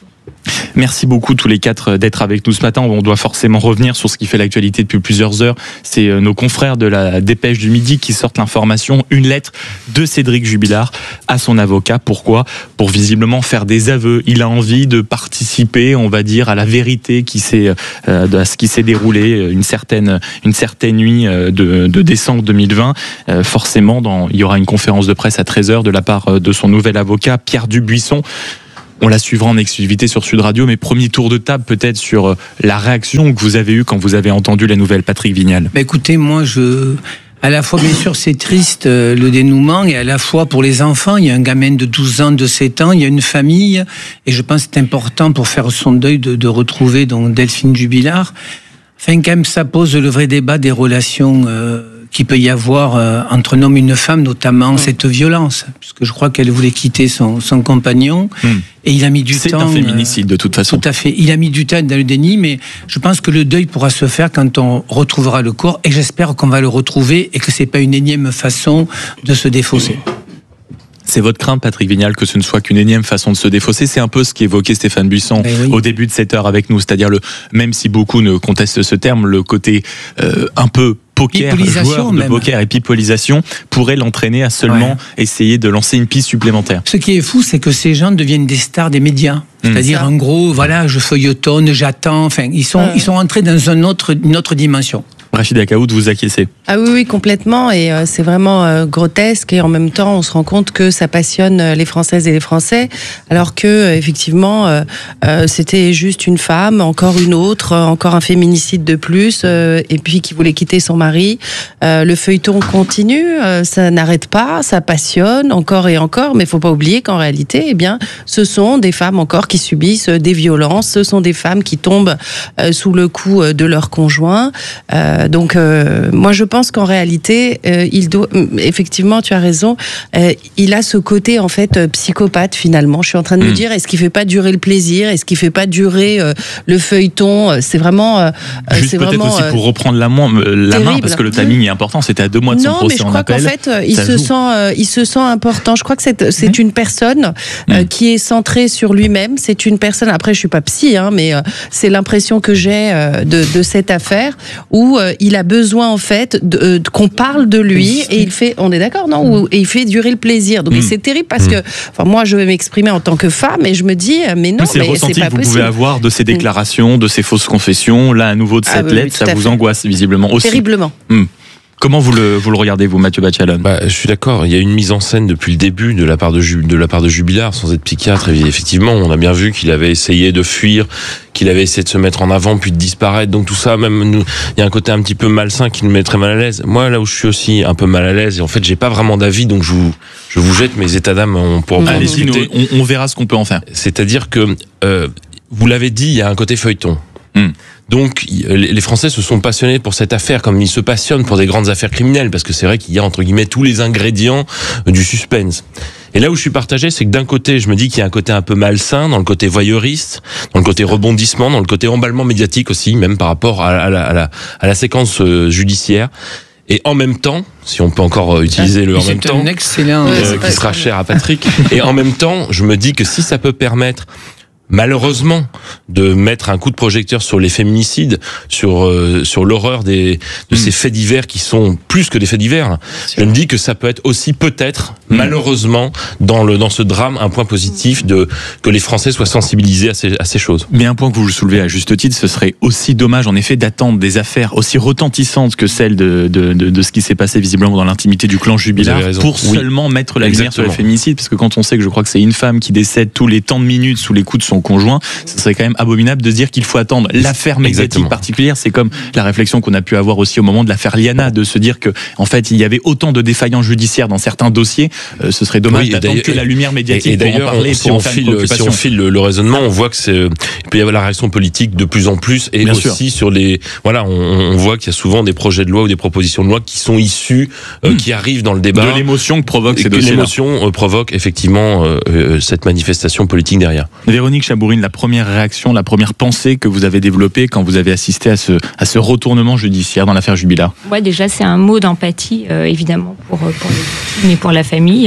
Merci beaucoup tous les quatre d'être avec nous ce matin. On doit forcément revenir sur ce qui fait l'actualité depuis plusieurs heures. C'est nos confrères de la Dépêche du Midi qui sortent l'information, une lettre de Cédric Jubilard à son avocat. Pourquoi ? Pour visiblement faire des aveux. Il a envie de participer, on va dire, à la vérité qui s'est, euh, à ce qui s'est déroulé une certaine, une certaine nuit de, de décembre deux mille vingt. Euh, forcément, dans, il y aura une conférence de presse à treize heures de la part de son nouvel avocat, Pierre Dubuisson. On la suivra en exclusivité sur Sud Radio, mais premier tour de table peut-être sur la réaction que vous avez eue quand vous avez entendu la nouvelle, Patrick Vignal. Bah écoutez, moi je... À la fois, bien sûr, c'est triste euh, le dénouement, et à la fois pour les enfants, il y a un gamin de douze ans, de sept ans, il y a une famille, et je pense que c'est important pour faire son deuil de, de retrouver donc Delphine Jubilard. Enfin, quand même, ça pose le vrai débat des relations euh, qu'il peut y avoir euh, entre un homme et une femme, notamment mmh. cette violence, puisque je crois qu'elle voulait quitter son, son compagnon, mmh. et il a mis du c'est temps... C'est un féminicide, euh, de toute façon. Tout à fait. Il a mis du temps dans le déni, mais je pense que le deuil pourra se faire quand on retrouvera le corps, et j'espère qu'on va le retrouver, et que c'est pas une énième façon de se défausser. C'est votre crainte, Patrick Vignal, que ce ne soit qu'une énième façon de se défausser. C'est un peu ce qu'évoquait Stéphane Buisson oui. au début de cette heure avec nous. C'est-à-dire, le, même si beaucoup ne contestent ce terme, le côté euh, un peu poker, joueur de poker et pipolisation pourrait l'entraîner à seulement ouais. essayer de lancer une piste supplémentaire. Ce qui est fou, c'est que ces gens deviennent des stars des médias. C'est-à-dire, mmh. en gros, voilà, je feuilletonne, j'attends. Enfin, ils sont, ouais. ils sont entrés dans un autre, une autre dimension. Rachida Kaout, vous acquiescez. Ah oui, oui, complètement. Et euh, c'est vraiment euh, grotesque. Et en même temps, on se rend compte que ça passionne les Françaises et les Français, alors que euh, effectivement, euh, euh, c'était juste une femme, encore une autre, euh, encore un féminicide de plus, euh, et puis qui voulait quitter son mari. Euh, le feuilleton continue, euh, ça n'arrête pas, ça passionne encore et encore. Mais il faut pas oublier qu'en réalité, eh bien, ce sont des femmes encore qui subissent des violences. Ce sont des femmes qui tombent euh, sous le coup de leur conjoint. Euh, Donc, euh, moi, je pense qu'en réalité, euh, il doit. Effectivement, tu as raison. Euh, il a ce côté en fait euh, psychopathe finalement. Je suis en train de mmh. me dire, est-ce qu'il fait pas durer le plaisir, est-ce qu'il fait pas durer euh, le feuilleton. C'est vraiment. Euh, Juste c'est peut-être vraiment, aussi pour reprendre la, main, la main, parce que le timing est important. C'était à deux mois de son non, procès en appel. Non, mais je crois qu'en fait, il se joue. sent, euh, il se sent important. Je crois que c'est, c'est mmh. une personne euh, mmh. qui est centrée sur lui-même. C'est une personne. Après, je suis pas psy, hein, mais euh, c'est l'impression que j'ai euh, de, de cette affaire où euh, il a besoin en fait de, de, qu'on parle de lui et il fait, on est d'accord, non, mmh. et il fait durer le plaisir. Donc mmh. c'est terrible parce mmh. que, enfin moi je vais m'exprimer en tant que femme et je me dis mais non, mais c'est, mais le ressenti c'est pas que vous possible. pouvez avoir de ces déclarations, mmh. de ces fausses confessions, là à nouveau de cette ah, oui, lettre, oui, ça vous fait. Angoisse visiblement aussi. Terriblement. Mmh. Comment vous le, vous le regardez, vous, Mathieu Bachalon ? Bah, je suis d'accord. Il y a une mise en scène depuis le début de la part de, de la part de Jubilard, sans être psychiatre. Et effectivement, on a bien vu qu'il avait essayé de fuir, qu'il avait essayé de se mettre en avant, puis de disparaître. Donc tout ça, même nous, il y a un côté un petit peu malsain qui nous met très mal à l'aise. Moi, là où je suis aussi un peu mal à l'aise, et en fait, j'ai pas vraiment d'avis, donc je vous, je vous jette mes états d'âme on, pour en discuter. On, on verra ce qu'on peut en faire. C'est-à-dire que, euh, vous l'avez dit, il y a un côté feuilleton. Hum. Donc, les Français se sont passionnés pour cette affaire comme ils se passionnent pour des grandes affaires criminelles, parce que c'est vrai qu'il y a, entre guillemets, tous les ingrédients du suspense. Et là où je suis partagé, c'est que d'un côté, je me dis qu'il y a un côté un peu malsain, dans le côté voyeuriste, dans le côté rebondissement, dans le côté emballement médiatique aussi, même par rapport à, à, la, à, la, à la séquence judiciaire. Et en même temps, si on peut encore utiliser le en même temps, excellent, euh, qui sera cher à Patrick, et en même temps, je me dis que si ça peut permettre malheureusement de mettre un coup de projecteur sur les féminicides, sur euh, sur l'horreur des de mmh. ces faits divers qui sont plus que des faits divers. Je me dis que ça peut être aussi peut-être mmh. malheureusement dans le dans ce drame un point positif de que les Français soient sensibilisés à ces à ces choses. Mais un point que vous soulevez à juste titre, ce serait aussi dommage en effet d'attendre des affaires aussi retentissantes que celles de de de, de ce qui s'est passé visiblement dans l'intimité du clan Jubilard pour oui. seulement mettre la Exactement. lumière sur les féminicides, parce que quand on sait que je crois que c'est une femme qui décède tous les temps de minutes sous les coups de son conjoint, ce serait quand même abominable de se dire qu'il faut attendre l'affaire médiatique Exactement. particulière. C'est comme la réflexion qu'on a pu avoir aussi au moment de l'affaire Liana, de se dire que en fait il y avait autant de défaillances judiciaires dans certains dossiers, euh, ce serait dommage oui, d'attendre que la lumière médiatique et, et pour en parler. Si on file, si on file le, le raisonnement, on voit que c'est il peut y avoir la réaction politique de plus en plus et Bien aussi sûr. sur les voilà, on, on voit qu'il y a souvent des projets de loi ou des propositions de loi qui sont issues, euh, mmh. qui arrivent dans le débat. De l'émotion que provoque ces dossiers-là. L'émotion euh, provoque effectivement euh, euh, cette manifestation politique derrière. Véronique Chabourine, la première réaction, la première pensée que vous avez développée quand vous avez assisté à ce, à ce retournement judiciaire dans l'affaire Jubilard ? Ouais, déjà, c'est un mot d'empathie, euh, évidemment, pour, pour les victimes et pour la famille.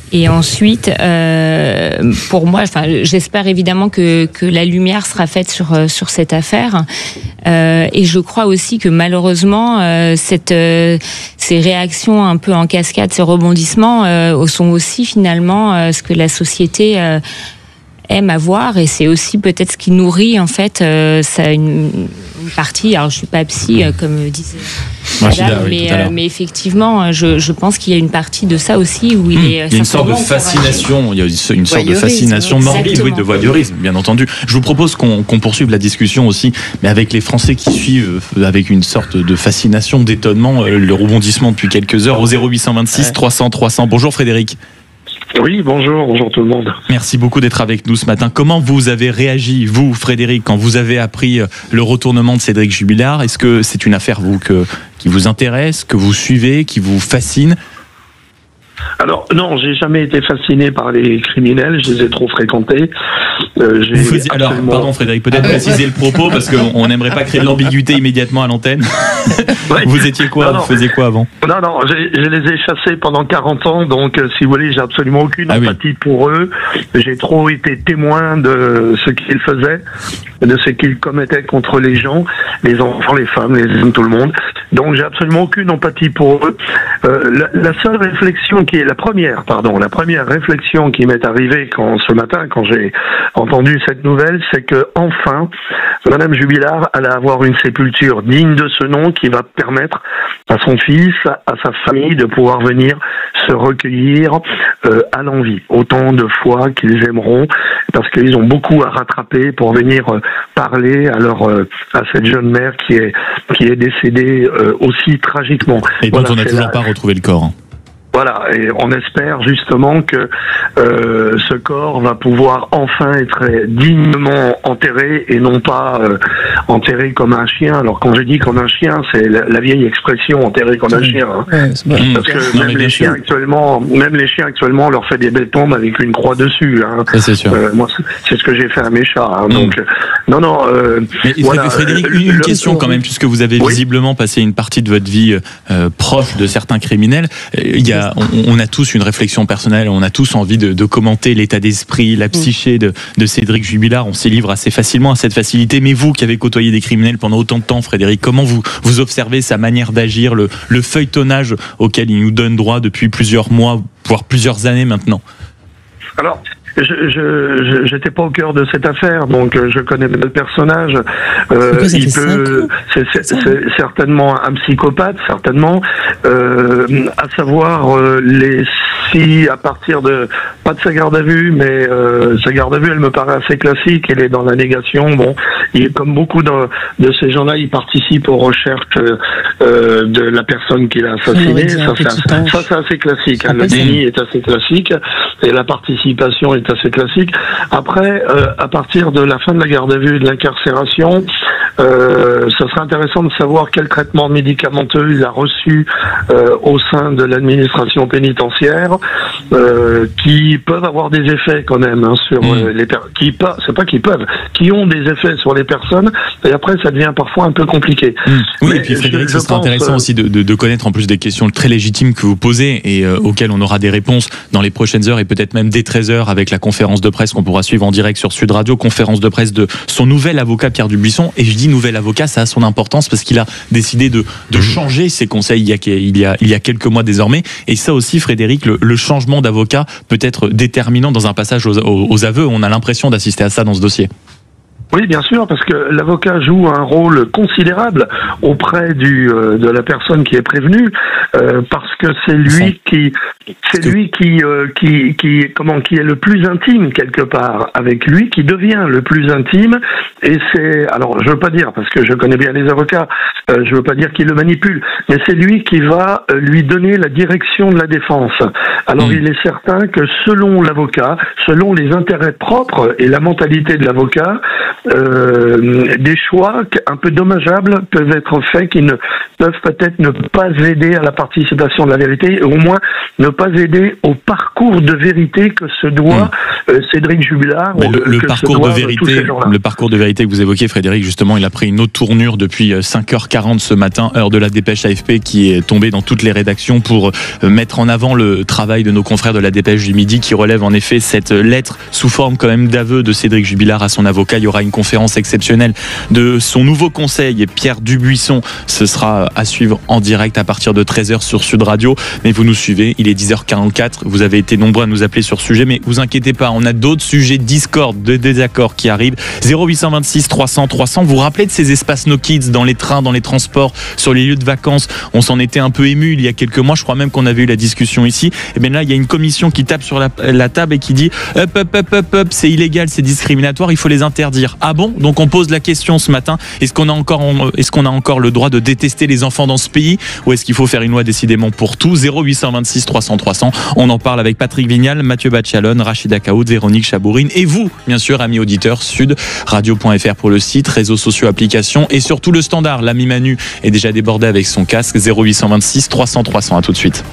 Et ensuite, euh, pour moi, enfin, j'espère évidemment que, que la lumière sera faite sur, sur cette affaire. Euh, et je crois aussi que malheureusement, euh, cette, euh, ces réactions un peu en cascade, ces rebondissements, euh, sont aussi finalement euh, ce que la société euh, aime avoir. Et c'est aussi peut-être ce qui nourrit en fait euh, ça, une, une partie. Alors je suis pas psy, euh, comme disait Madame, Rachida, oui, mais, tout à l'heure. euh, mais effectivement, je, je pense qu'il y a une partie de ça aussi où il Mmh. est. Il y a une sorte de fascination, il y a une sorte de Voyeurisme, fascination morbide, exactement. oui, de voyeurisme, bien entendu. Je vous propose qu'on qu'on poursuive la discussion aussi, mais avec les Français qui suivent, euh, avec une sorte de fascination, d'étonnement, euh, le rebondissement depuis quelques heures au zéro huit cent vingt-six trois cents trois cents. Bonjour Frédéric. Oui, bonjour, bonjour tout le monde. Merci beaucoup d'être avec nous ce matin. Comment vous avez réagi, vous, Frédéric, quand vous avez appris le retournement de Cédric Jubilard? Est-ce que c'est une affaire, vous, que, qui vous intéresse, que vous suivez, qui vous fascine? Alors, non, j'ai jamais été fasciné par les criminels, je les ai trop fréquentés. Euh, j'ai Vous faisiez- Alors, absolument- pardon Frédéric, peut-être préciser le propos, parce qu'on n'aimerait pas créer de l'ambiguïté immédiatement à l'antenne. Vous étiez quoi? Non, non. Vous faisiez quoi avant? Non, non, j'ai- je les ai chassés pendant quarante ans, donc euh, si vous voulez, j'ai absolument aucune Ah oui. empathie pour eux. J'ai trop été témoin de ce qu'ils faisaient, de ce qu'ils commettaient contre les gens, les enfants, les femmes, les hommes, tout le monde. Donc j'ai absolument aucune empathie pour eux. Euh, la, la seule réflexion qui est la première, pardon, la première réflexion qui m'est arrivée quand ce matin, quand j'ai entendu cette nouvelle, c'est que enfin, Madame Jubilard allait avoir une sépulture digne de ce nom qui va permettre à son fils, à sa famille de pouvoir venir se recueillir euh, à l'envi, autant de fois qu'ils aimeront, parce qu'ils ont beaucoup à rattraper pour venir euh, parler à leur euh, à cette jeune mère qui est qui est décédée euh, aussi tragiquement. Et dont Voilà, on n'a c'est toujours la- pas retrouvé le corps. Voilà, et on espère justement que euh, ce corps va pouvoir enfin être dignement enterré et non pas euh, enterré comme un chien. Alors quand je dis comme un chien, c'est la, la vieille expression enterré comme un chien. Hein. Parce que Non, mais même bien les sûr. chiens actuellement, même les chiens actuellement, on leur fait des belles tombes avec une croix dessus. Hein. Ça, c'est sûr. Euh, moi, c'est- c'est ce que j'ai fait à mes chats. Hein. Donc, euh, non, non. Euh, Mais voilà, Frédéric, euh, une, une le- question quand même, puisque vous avez Oui. visiblement passé une partie de votre vie euh, proche de certains criminels. Euh, Il y a, on, on a tous une réflexion personnelle, on a tous envie de, de commenter l'état d'esprit, la psyché de, de Cédric Jubilard. On s'y livre assez facilement à cette facilité. Mais vous, qui avez côtoyé des criminels pendant autant de temps, Frédéric, comment vous, vous observez sa manière d'agir, le, le feuilletonnage auquel il nous donne droit depuis plusieurs mois, voire plusieurs années maintenant? Alors, je je j'étais pas au cœur de cette affaire, donc euh, je connais le personnage. Euh, Pourquoi ça il fait peut, c'est c'est- c'est certainement un psychopathe, certainement. Euh, à savoir euh, les si à partir de pas de sa garde à vue, mais euh, sa garde à vue, elle me paraît assez classique. Elle est dans la négation. Bon, il, comme beaucoup de, de ces gens-là, ils participent aux recherches euh, de la personne qui l'a assassiné. Ça, c'est assez- ça, c'est assez classique. hein. Le déni est assez classique et la participation est assez classique. Après, euh, à partir de la fin de la garde à vue et de l'incarcération, euh, ça serait intéressant de savoir quel traitement médicamenteux il a reçu euh, au sein de l'administration pénitentiaire, euh, qui peuvent avoir des effets quand même hein, sur euh, les per- qui pas, c'est pas qu'ils peuvent, qui ont des effets sur les personnes. Et après, ça devient parfois un peu compliqué. Oui, Mais et puis Frédéric, je- ce je sera pense, intéressant euh, aussi de, de, de connaître en plus des questions très légitimes que vous posez et euh, auxquelles on aura des réponses dans les prochaines heures et peut-être même dès treize heures avec la conférence de presse qu'on pourra suivre en direct sur Sud Radio, conférence de presse de son nouvel avocat Pierre Dubuisson. Et je dis nouvel avocat, ça a son importance parce qu'il a décidé de, de changer ses conseils il y, a, il, y a, il y a quelques mois désormais. Et ça aussi, Frédéric, le, le changement d'avocat peut être déterminant dans un passage aux, aux, aux aveux. On a l'impression d'assister à ça dans ce dossier. Oui, bien sûr, parce que l'avocat joue un rôle considérable auprès du euh, de la personne qui est prévenue, euh, parce que c'est lui qui c'est lui qui euh, qui qui comment qui est le plus intime quelque part avec lui, qui devient le plus intime. Et c'est alors je veux pas dire parce que je connais bien les avocats, euh, je veux pas dire qu'il le manipule, mais c'est lui qui va euh, lui donner la direction de la défense. Alors il est certain que selon l'avocat, selon les intérêts propres et la mentalité de l'avocat, Euh, des choix un peu dommageables peuvent être faits qui ne peuvent peut-être ne pas aider à la participation de la vérité, et au moins ne pas aider au parcours de vérité que se doit euh, Cédric Jubilard. Ouais, le, ou le que se parcours de doivent tous vérité, ces gens-là. le parcours de vérité que vous évoquez, Frédéric, justement, il a pris une autre tournure depuis cinq heures quarante ce matin, heure de la dépêche A F P, qui est tombée dans toutes les rédactions pour mettre en avant le travail travail de nos confrères de la Dépêche du Midi qui relève en effet cette lettre sous forme quand même d'aveu de Cédric Jubilard à son avocat. Il y aura une conférence exceptionnelle de son nouveau conseil et Pierre Dubuisson. Ce sera à suivre en direct à partir de treize heures sur Sud Radio. Mais vous nous suivez, il est dix heures quarante-quatre. Vous avez été nombreux à nous appeler sur ce sujet, mais vous inquiétez pas, on a d'autres sujets de discorde, de désaccord qui arrivent. zéro huit cent vingt-six trois cents trois cents. Vous vous rappelez de ces espaces No Kids dans les trains, dans les transports, sur les lieux de vacances? On s'en était un peu ému il y a quelques mois. Je crois même qu'on avait eu la discussion ici. Et bien là, il y a une commission qui tape sur la, la table et qui dit hop, hop, hop, hop, hop, c'est illégal, c'est discriminatoire, il faut les interdire. Ah bon? Donc on pose la question ce matin, est-ce qu'on a encore, est-ce qu'on a encore le droit de détester les enfants dans ce pays, ou est-ce qu'il faut faire une loi décidément pour tout? Zéro huit cent vingt-six trois cents trois cents. On en parle avec Patrick Vignal, Mathieu Bachalone, Rachida Kaout, Véronique Chabourine et vous, bien sûr, amis auditeurs, sud radio point f r pour le site, réseaux sociaux, applications et surtout le standard. L'ami Manu est déjà débordé avec son casque. Zéro huit cent vingt-six trois cents trois cents. À tout de suite.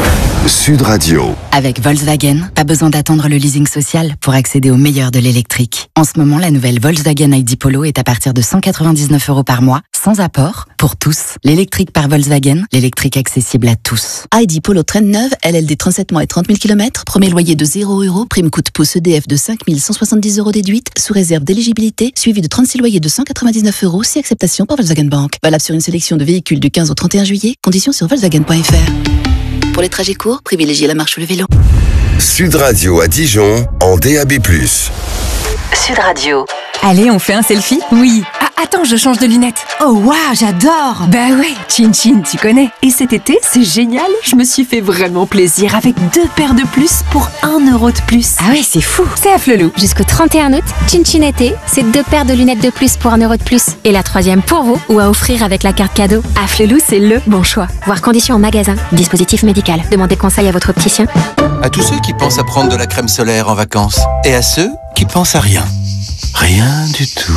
Sud Radio. Avec Volkswagen, pas besoin d'attendre le leasing social pour accéder au meilleur de l'électrique. En ce moment, la nouvelle Volkswagen I D Polo est à partir de cent quatre-vingt-dix-neuf euros par mois, sans apport, pour tous. L'électrique par Volkswagen, l'électrique accessible à tous. I D Polo Trend neuve, L L D trente-sept mois et trente mille kilomètres, premier loyer de zéro euros, prime coût pouce E D F de cinq mille cent soixante-dix euros déduite, sous réserve d'éligibilité, suivi de trente-six loyers de cent quatre-vingt-dix-neuf euros, si acceptation par Volkswagen Bank. Valable sur une sélection de véhicules du quinze au trente et un juillet, conditions sur volkswagen point f r. Pour les trajets courts, privilégiez la marche ou le vélo. Sud Radio à Dijon, en D A B plus. Sud Radio. Allez, on fait un selfie? Oui. Ah, attends, je change de lunettes. Oh waouh, j'adore. Bah ouais, Chin Chin, tu connais. Et cet été, c'est génial. Je me suis fait vraiment plaisir avec deux paires de plus pour un euro de plus. Ah ouais, c'est fou. C'est à Flelou. Jusqu'au trente et un août, Chin Chin été, c'est deux paires de lunettes de plus pour un euro de plus. Et la troisième pour vous, ou à offrir avec la carte cadeau. À Flelou, c'est le bon choix. Voir conditions en magasin. Dispositif médical. Demandez conseil à votre opticien. À tous ceux qui pensent à prendre de la crème solaire en vacances. Et à ceux qui pensent à rien. Rien du tout.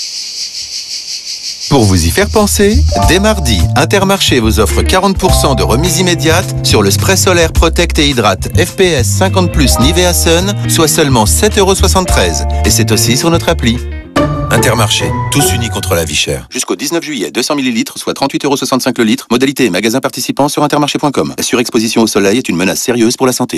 Pour vous y faire penser, dès mardi, Intermarché vous offre quarante pour cent de remise immédiate sur le spray solaire Protect et Hydrate F P S cinquante plus Nivea Sun, soit seulement sept euros soixante-treize. Et c'est aussi sur notre appli. Intermarché, tous unis contre la vie chère. Jusqu'au dix-neuf juillet, deux cents millilitres, soit trente-huit euros soixante-cinq le litre. Modalité et magasin participant sur intermarché point com. La surexposition au soleil est une menace sérieuse pour la santé.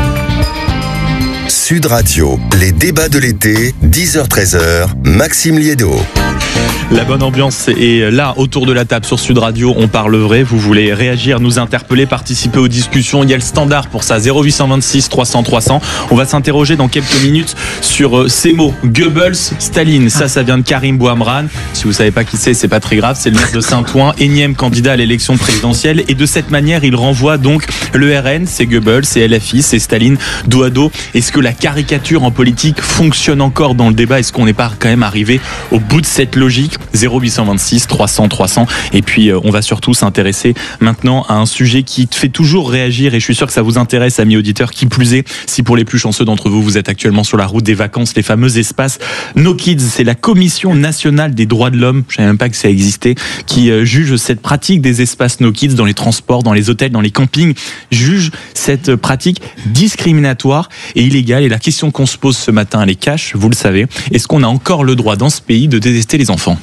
Sud Radio, les débats de l'été, dix heures treize heures, Maxime Liédo. La bonne ambiance est là autour de la table sur Sud Radio. On parle vrai. Vous voulez réagir, nous interpeller, participer aux discussions. Il y a le standard pour ça. zéro huit cent vingt-six trois cents trois cents. On va s'interroger dans quelques minutes sur ces mots. Goebbels, Staline. Ça, ça vient de Karim Bouhamran. Si vous savez pas qui c'est, c'est pas très grave. C'est le maire de Saint-Ouen, énième candidat à l'élection présidentielle. Et de cette manière, il renvoie donc le R N, c'est Goebbels, c'est L F I, c'est Staline, dos à dos. Est-ce que la caricature en politique fonctionne encore dans le débat? Est-ce qu'on n'est pas quand même arrivé au bout de cette logique? Zéro huit cent vingt-six trois cents trois cents. Et puis euh, on va surtout s'intéresser maintenant à un sujet qui fait toujours réagir, et je suis sûr que ça vous intéresse, amis auditeurs, qui plus est, si pour les plus chanceux d'entre vous, vous êtes actuellement sur la route des vacances, les fameux espaces No Kids. C'est la Commission nationale des droits de l'homme, je ne savais même pas que ça existait, qui euh, juge cette pratique des espaces No Kids dans les transports, dans les hôtels, dans les campings, juge cette pratique discriminatoire et illégale. Et la question qu'on se pose ce matin, elle est cash, vous le savez, est-ce qu'on a encore le droit dans ce pays de détester les enfants?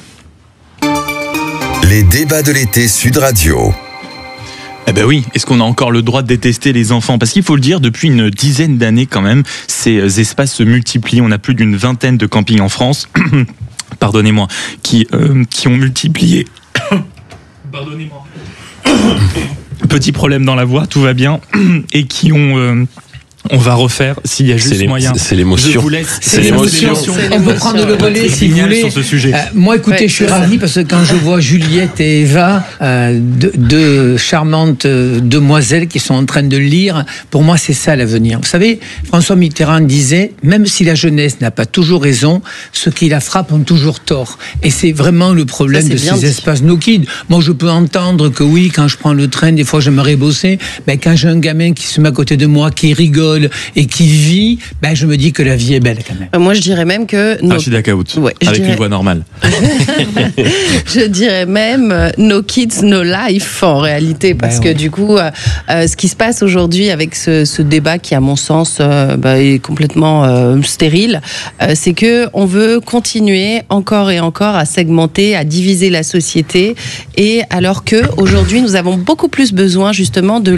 Les débats de l'été Sud Radio. Eh ben oui, est-ce qu'on a encore le droit de détester les enfants? Parce qu'il faut le dire, depuis une dizaine d'années quand même, ces espaces se multiplient. On a plus d'une vingtaine de campings en France, pardonnez-moi, qui, euh, qui ont multiplié. Pardonnez-moi. Petit problème dans la voix, tout va bien. Et qui ont... Euh, on va refaire s'il y a juste moyen. C'est l'émotion. Je vous laisse. C'est l'émotion. On peut prendre le relais si vous voulez. Sur ce sujet. Euh, moi, écoutez, ouais, je suis ravi parce que quand je vois Juliette et Eva, euh, deux, deux charmantes demoiselles qui sont en train de lire, pour moi, c'est ça l'avenir. Vous savez, François Mitterrand disait, même si la jeunesse n'a pas toujours raison, ceux qui la frappent ont toujours tort. Et c'est vraiment le problème ça, de ces dit. espaces No Kids. Moi, je peux entendre que oui, quand je prends le train, des fois, j'aimerais bosser. Mais quand j'ai un gamin qui se met à côté de moi, qui rigole et qui vit, ben je me dis que la vie est belle quand même. Moi je dirais même que... No... Rachida Kaout, ouais, avec dirais... une voix normale. Je dirais même No Kids, No Life en réalité, parce ben que ouais. du coup, euh, ce qui se passe aujourd'hui avec ce, ce débat qui à mon sens euh, bah, est complètement euh, stérile, euh, c'est que on veut continuer encore et encore à segmenter, à diviser la société, et alors que aujourd'hui nous avons beaucoup plus besoin justement de liens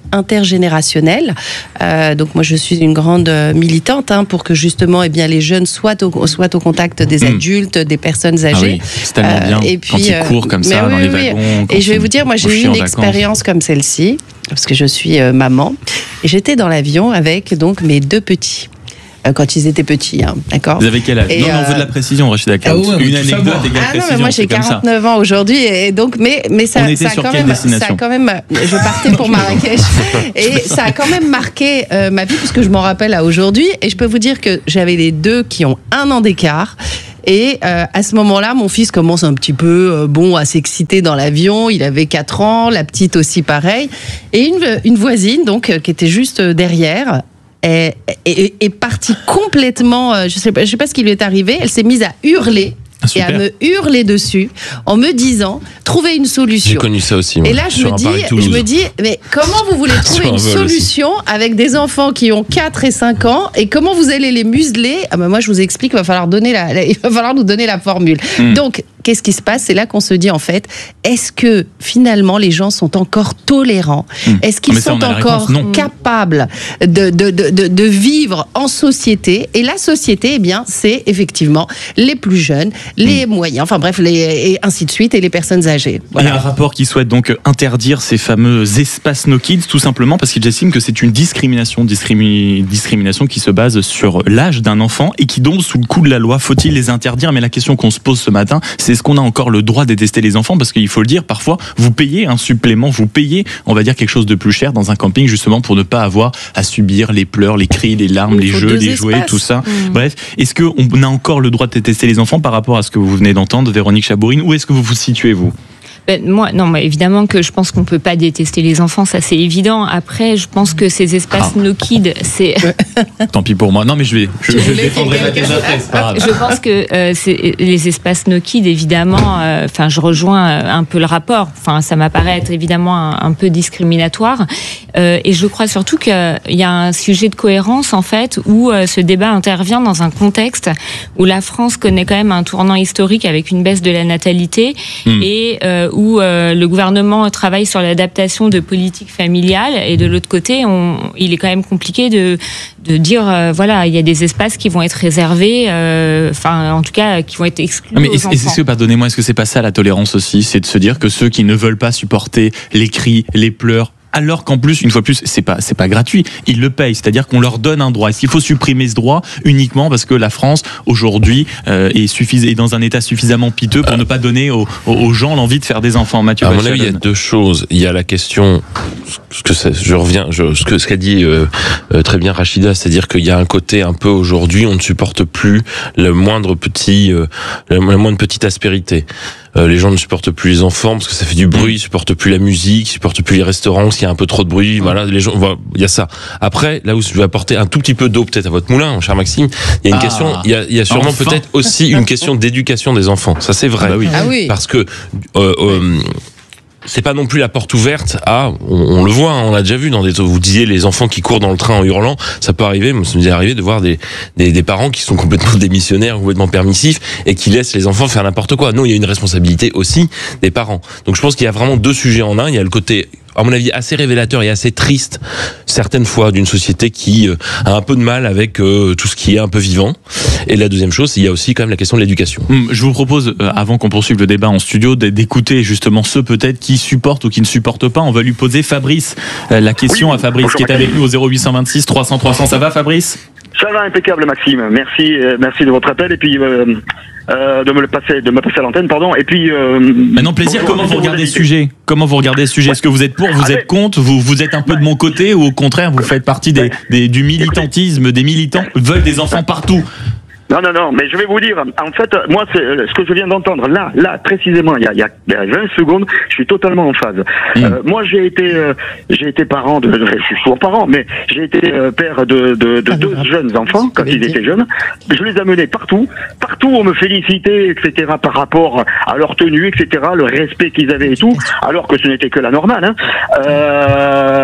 intergénérationnel. Euh, donc moi je suis une grande militante hein, pour que justement eh bien les jeunes soient au, soient au contact des mmh. adultes, des personnes âgées. Ah oui, c'est tellement bien. Euh, et puis, quand ils courent comme ça oui, dans les oui, wagons. Et je vais vous dire, moi j'ai eu une expérience comme celle-ci parce que je suis euh, maman et j'étais dans l'avion avec donc mes deux petits. Quand ils étaient petits, hein, d'accord. Vous avez quel âge? et Non, mais on veut de la précision, Rachida. Ah ouais, une anecdote égale ah précision. Non, mais moi j'ai quarante-neuf ans aujourd'hui, et donc, mais mais ça, ça a quand même, ça a quand même. Je partais pour Marrakech, et ça a quand même marqué euh, ma vie puisque je m'en rappelle à aujourd'hui. Et je peux vous dire que j'avais les deux qui ont un an d'écart. Et euh, à ce moment-là, mon fils commence un petit peu, euh, bon, à s'exciter dans l'avion. Il avait quatre ans, la petite aussi pareil. Et une, une voisine, donc, euh, qui était juste derrière, est, est, est partie complètement, euh, je sais pas, je sais pas ce qui lui est arrivé. Elle s'est mise à hurler. Ah, et à me hurler dessus en me disant trouver une solution. J'ai connu ça aussi. Moi, et là je me dis, je me dis, mais comment vous voulez trouver une solution aussi. Avec des enfants qui ont quatre et cinq ans et comment vous allez les museler? Ah ben moi je vous explique, il va falloir donner la, la il va falloir nous donner la formule. Mm. Donc qu'est-ce qui se passe? C'est là qu'on se dit en fait, est-ce que finalement les gens sont encore tolérants? mm. Est-ce qu'ils sont encore réponse, capables de, de, de, de, de vivre en société? Et la société, eh bien, c'est effectivement les plus jeunes, les mmh. moyens, enfin bref, les, et ainsi de suite, et les personnes âgées. Voilà. Il y a un rapport qui souhaite donc interdire ces fameux espaces No Kids, tout simplement parce qu'ils estiment que c'est une discrimination, discrimi- discrimination qui se base sur l'âge d'un enfant et qui tombe sous le coup de la loi. Faut-il les interdire? Mais la question qu'on se pose ce matin, c'est est-ce qu'on a encore le droit de détester les enfants? Parce qu'il faut le dire, parfois, vous payez un supplément, vous payez, on va dire, quelque chose de plus cher dans un camping, justement pour ne pas avoir à subir les pleurs, les cris, les larmes, les jeux, les jouets, espaces. Tout ça. Mmh. Bref, est-ce qu'on a encore le droit de détester les enfants par rapport à ce que vous venez d'entendre, Véronique Chabourine? Où est-ce que vous vous situez, vous? Ben, moi, non, mais évidemment que je pense qu'on peut pas détester les enfants, ça c'est évident. Après, je pense que ces espaces ah. no kids, c'est. Tant pis pour moi. Non, mais je vais, je, je, je défendrai ma thèse après. C'est pas grave. Je pense que euh, c'est, les espaces no kids, évidemment. Enfin, euh, je rejoins un peu le rapport. Enfin, ça m'apparaît être évidemment un, un peu discriminatoire. Euh, et je crois surtout qu'il y a un sujet de cohérence en fait, où euh, ce débat intervient dans un contexte où la France connaît quand même un tournant historique avec une baisse de la natalité mmh. et euh, où euh, le gouvernement travaille sur l'adaptation de politiques familiales et de l'autre côté, on, il est quand même compliqué de, de dire euh, voilà, il y a des espaces qui vont être réservés, enfin euh, en tout cas qui vont être exclus. Ah mais aux est-ce, enfants. Est-ce que, pardonnez-moi, est-ce que c'est pas ça la tolérance aussi, c'est de se dire que ceux qui ne veulent pas supporter les cris, les pleurs, alors qu'en plus, une fois plus, c'est pas, c'est pas gratuit. Ils le payent, c'est-à-dire qu'on leur donne un droit. Est-ce qu'il faut supprimer ce droit uniquement parce que la France, aujourd'hui, euh, est, suffis, est dans un état suffisamment piteux pour euh, ne pas donner aux, aux gens l'envie de faire des enfants? Mathieu à mon avis, il y a deux choses. Il y a la question, ce que ça, je reviens, je, ce que ce qu'a dit euh, euh, très bien Rachida, c'est-à-dire qu'il y a un côté un peu aujourd'hui, on ne supporte plus le moindre petit, euh, la moindre petite aspérité. Euh, les gens ne supportent plus les enfants parce que ça fait du bruit, ils supportent plus la musique, ils supportent plus les restaurants parce qu'il y a un peu trop de bruit. Voilà, les gens, voilà, il y a ça. Après, là où je vais apporter un tout petit peu d'eau peut-être à votre moulin, mon cher Maxime, il y a une ah, question, il y a, il y a sûrement enfin. peut-être aussi une question d'éducation des enfants. Ça c'est vrai, ah bah oui. Ah oui. Parce que euh, euh, c'est pas non plus la porte ouverte à, on, on le voit, hein, on l'a déjà vu dans des, vous disiez les enfants qui courent dans le train en hurlant, ça peut arriver, moi ça m'est arrivé de voir des, des, des parents qui sont complètement démissionnaires, complètement permissifs et qui laissent les enfants faire n'importe quoi. Non, il y a une responsabilité aussi des parents. Donc je pense qu'il y a vraiment deux sujets en un, il y a le côté, à mon avis, assez révélateur et assez triste, certaines fois, d'une société qui euh, a un peu de mal avec euh, tout ce qui est un peu vivant. Et la deuxième chose, il y a aussi quand même la question de l'éducation. Je vous propose, euh, avant qu'on poursuive le débat en studio, d'écouter justement ceux peut-être qui supportent ou qui ne supportent pas. On va lui poser Fabrice, euh, la question oui, à Fabrice bonjour, qui est avec nous au zéro huit cent vingt-six trois cents trois cents. Ça va, Fabrice? Ça va, impeccable, Maxime. Merci, euh, merci de votre appel et puis euh, euh, de me le passer, de me passer à l'antenne, pardon. Et puis. Euh, Maintenant, plaisir. Comment vous regardez ce sujet? Comment vous regardez ce sujet? Est-ce que vous êtes pour, vous ah, êtes mais... contre, vous vous êtes un peu de mon côté ou au contraire vous faites partie des, des du militantisme, des militants veulent des enfants partout? Non, non, non, mais je vais vous dire, en fait, moi, c'est ce que je viens d'entendre, là, là, précisément, il y a, il y a, il y a vingt secondes, je suis totalement en phase. Mmh. Euh, moi, j'ai été, euh, j'ai été parent de, je suis toujours parent, mais j'ai été euh, père de, de, de ah, deux ah, jeunes enfants, quand ils étaient jeunes. Je les amenais partout, partout, on me félicitait, et cetera, par rapport à leur tenue, et cetera, le respect qu'ils avaient et tout, alors que ce n'était que la normale, hein. Euh, parce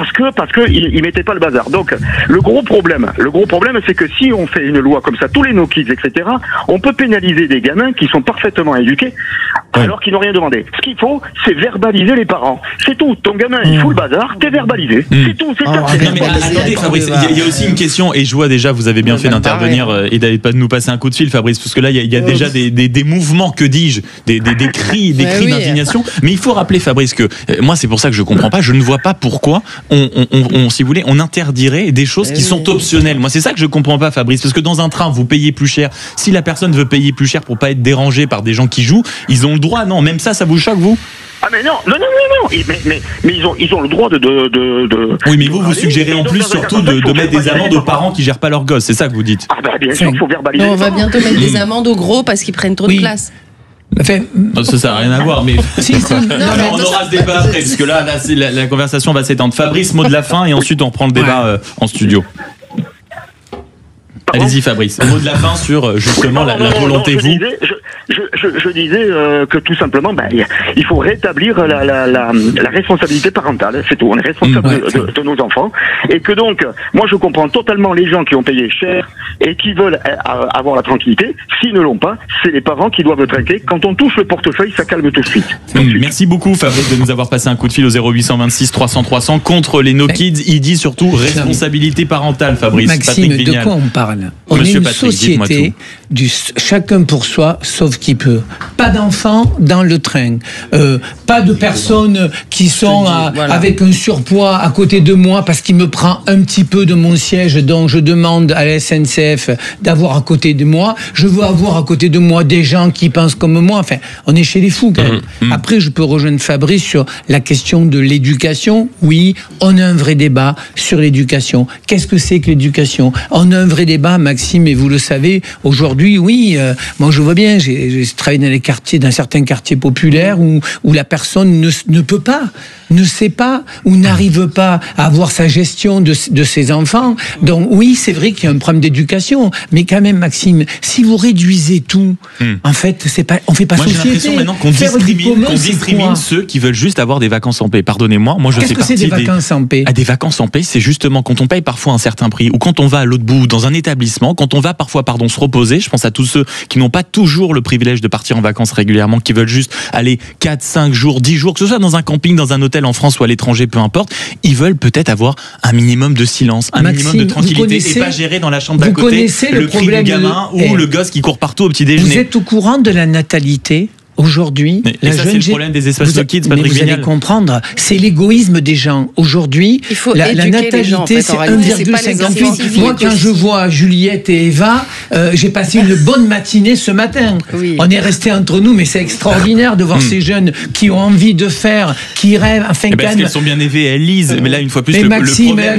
parce que parce que ils, ils mettaient pas le bazar. Donc le gros problème, le gros problème, c'est que si on fait une loi comme ça, tous les no kids, et cetera, on peut pénaliser des gamins qui sont parfaitement éduqués alors qu'ils n'ont rien demandé. Ce qu'il faut, c'est verbaliser les parents. C'est tout. Ton gamin, il fout le bazar, t'es verbalisé. Mmh. C'est tout. C'est ça. Oh, non, mais attendez, Fabrice, il y, y a aussi une question, et je vois déjà, vous avez bien fait d'intervenir euh, et d'aller pas nous passer un coup de fil, Fabrice, parce que là, il y a, y a oh. déjà des, des, des mouvements, que dis-je, des, des, des cris, des cris oui. d'indignation. Mais il faut rappeler, Fabrice, que euh, moi, c'est pour ça que je comprends pas. Je ne vois pas pourquoi on, on, on, on si vous voulez, on interdirait des choses qui sont optionnelles. Moi, c'est ça que je comprends pas, Fabrice, parce que dans un train, vous payez plus cher. Si la personne veut payer plus cher pour pas être dérangée par des gens qui jouent, ils ont le droit. Non, même ça, ça vous choque, vous? Ah mais non, non, non, non, non. Mais, mais, mais ils, ont, ils ont le droit de... de, de, de oui, mais vous, vous suggérez en plus surtout de, de mettre des amendes aux parents qui gèrent pas leurs gosses, c'est ça que vous dites? Ah bah bien sûr, il faut verbaliser. Non, on va bientôt mettre des amendes aux gros parce qu'ils prennent trop oui. de place. Enfin, non, ça, ça n'a rien à voir, mais si, si. Non, non, mais on aura ce débat après, parce que là, là la, la conversation va s'étendre. Fabrice, mot de la fin, et ensuite on reprend le débat ouais. euh, en studio. Allez-y, Fabrice. Mot de la fin sur justement non, non, la, la volonté, non, non, je vous. Disais, je, je, je, je disais euh, que tout simplement, ben, il faut rétablir la, la, la, la responsabilité parentale. C'est tout. On est responsable mmh, ouais, de, de, de nos enfants. Et que donc, moi, je comprends totalement les gens qui ont payé cher et qui veulent avoir la tranquillité. S'ils ne l'ont pas, c'est les parents qui doivent trinquer. Quand on touche le portefeuille, ça calme tout de suite. Mmh, merci beaucoup, Fabrice, de nous avoir passé un coup de fil au zéro huit cent vingt-six trois cents trois cents contre les no kids. Il dit surtout responsabilité parentale, Fabrice. Maxime, Patrick de quoi on parle? On Monsieur est une Patrick, société du chacun pour soi, sauf qui peut. Pas d'enfants dans le train. Euh, pas de personnes qui sont dis, à, voilà. avec un surpoids à côté de moi parce qu'il me prend un petit peu de mon siège, donc je demande à la S N C F d'avoir à côté de moi. Je veux avoir à côté de moi des gens qui pensent comme moi. Enfin, on est chez les fous quand même. Mmh, mmh. Après, je peux rejoindre Fabrice sur la question de l'éducation. Oui, on a un vrai débat sur l'éducation. Qu'est-ce que c'est que l'éducation? On a un vrai débat, Maxime, et vous le savez, aujourd'hui, oui, euh, moi je vois bien, j'ai, j'ai travaillé dans les quartiers, dans certains quartiers populaires où, où la personne ne, ne peut pas, ne sait pas, ou n'arrive pas à avoir sa gestion de, de ses enfants. Donc oui, c'est vrai qu'il y a un problème d'éducation, mais quand même, Maxime, si vous réduisez tout, hmm. en fait, c'est pas, on fait pas moi, société. J'ai l'impression maintenant qu'on discrimine, qu'on discrimine ceux qui veulent juste avoir des vacances en paix. Pardonnez-moi, moi je Qu'est-ce fais que partie c'est des vacances en paix? Ah, des vacances en paix, c'est justement quand on paye parfois un certain prix, ou quand on va à l'autre bout, dans un établissement, quand on va parfois, pardon, se reposer. Je pense à tous ceux qui n'ont pas toujours le privilège de partir en vacances régulièrement, qui veulent juste aller quatre, cinq jours, dix jours, que ce soit dans un camping, dans un hôtel en France ou à l'étranger, peu importe. Ils veulent peut-être avoir un minimum de silence, un Maxime, minimum de tranquillité et pas gérer dans la chambre d'à côté le, le cri du gamin de... ou eh, le gosse qui court partout au petit déjeuner. Vous êtes au courant de la natalité? Aujourd'hui, mais, la et ça, jeune c'est le problème des espaces de kids, Patrick Vous allez comprendre, c'est l'égoïsme des gens. Aujourd'hui, la, la natalité, gens, en fait, c'est un virgule cinquante-huit. Moi, quand je vois Juliette et Eva, euh, j'ai passé une bonne matinée ce matin. Oui. On est resté entre nous, mais c'est extraordinaire de voir hmm. ces jeunes qui ont envie de faire, qui rêvent. Enfin, eh ben, parce qu'elles sont bien élevées, elles lisent. Mais là, une fois plus, mais le, Maxime, le problème,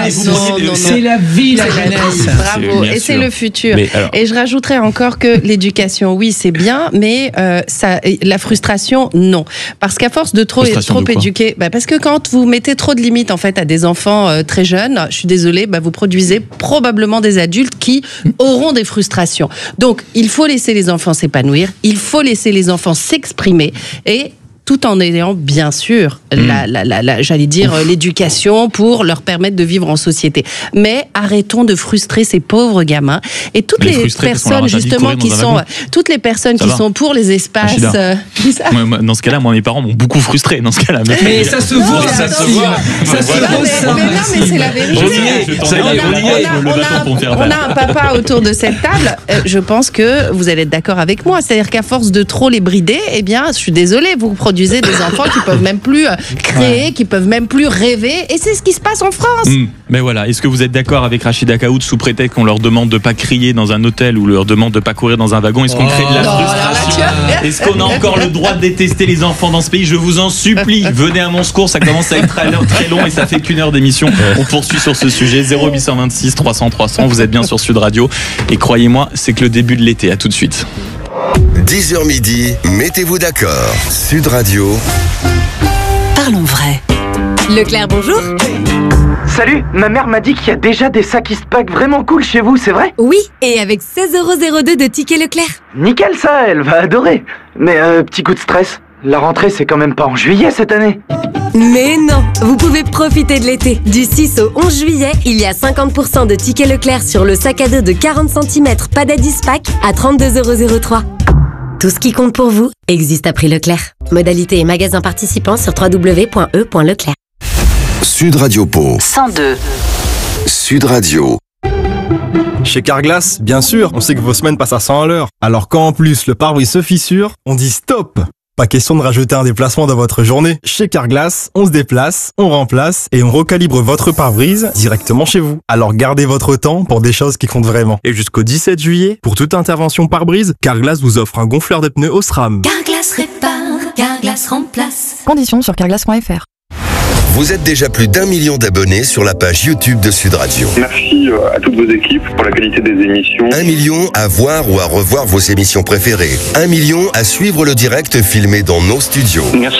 c'est la vie, la jeunesse. Bravo. Et c'est le futur. Et je rajouterais encore que l'éducation, oui, c'est bien, mais Ça, la frustration, non. Parce qu'à force de trop, trop de éduquer, bah parce que quand vous mettez trop de limites en fait à des enfants euh, très jeunes, je suis désolée, bah vous produisez probablement des adultes qui auront des frustrations. Donc, il faut laisser les enfants s'épanouir, il faut laisser les enfants s'exprimer et tout en ayant bien sûr, mmh. la, la, la, la, j'allais dire, Ouf. l'éducation pour leur permettre de vivre en société. Mais arrêtons de frustrer ces pauvres gamins et toutes les, les personnes justement qui sont, toutes les personnes ça qui va. sont pour les espaces. Euh, moi, moi, dans ce cas-là, moi mes parents m'ont beaucoup frustré dans ce cas-là. Mais, mais ça se voit, ça se voit, ça se voit. Mais non, mais c'est la vérité. On a un papa autour de cette table. Euh, je pense que vous allez être d'accord avec moi. C'est-à-dire qu'à force de trop les brider, eh bien, je suis désolée, vous produisez des enfants qui peuvent même plus créer, ouais. qui peuvent même plus rêver, et c'est ce qui se passe en France. Mmh. Mais voilà, est-ce que vous êtes d'accord avec Rachida Kaoud sous prétexte qu'on leur demande de pas crier dans un hôtel ou leur demande de pas courir dans un wagon? Est-ce qu'on oh, crée de la frustration? Là, là, est-ce qu'on a encore le droit de détester les enfants dans ce pays? Je vous en supplie, venez à mon secours, ça commence à être très long, très long et ça fait qu'une heure d'émission. On poursuit sur ce sujet. Zéro huit cent vingt-six trois cents trois cents, vous êtes bien sur Sud Radio et croyez-moi, c'est que le début de l'été. À tout de suite. dix heures midi, mettez-vous d'accord. Sud Radio. Parlons vrai. Leclerc, bonjour. Salut, ma mère m'a dit qu'il y a déjà des sacs Eastpak vraiment cool chez vous, c'est vrai? Oui, et avec seize euros zéro deux de tickets Leclerc. Nickel ça, elle va adorer. Mais euh, petit coup de stress. la rentrée c'est quand même pas en juillet cette année. Mais non, vous pouvez profiter de l'été. Du six au onze juillet, il y a cinquante pour cent de tickets Leclerc sur le sac à dos de quarante centimètres Padadis Pack à trente-deux euros zéro trois. Tout ce qui compte pour vous existe à prix Leclerc. Modalité et magasin participants sur w w w point e point leclerc. Sud Radio Pau. cent deux. Sud Radio. Chez Carglass, bien sûr, on sait que vos semaines passent à cent à l'heure. Alors quand en plus le pare-brise se fissure, on dit stop! Pas question de rajouter un déplacement dans votre journée. Chez Carglass, on se déplace, on remplace et on recalibre votre pare-brise directement chez vous. Alors gardez votre temps pour des choses qui comptent vraiment. Et jusqu'au dix-sept juillet, pour toute intervention pare-brise, Carglass vous offre un gonfleur de pneus Osram. Carglass répare, Carglass remplace. Conditions sur carglass point f r. Vous êtes déjà plus d'un million d'abonnés sur la page YouTube de Sud Radio. Merci à toutes vos équipes pour la qualité des émissions. Un million à voir ou à revoir vos émissions préférées. Un million à suivre le direct filmé dans nos studios. Merci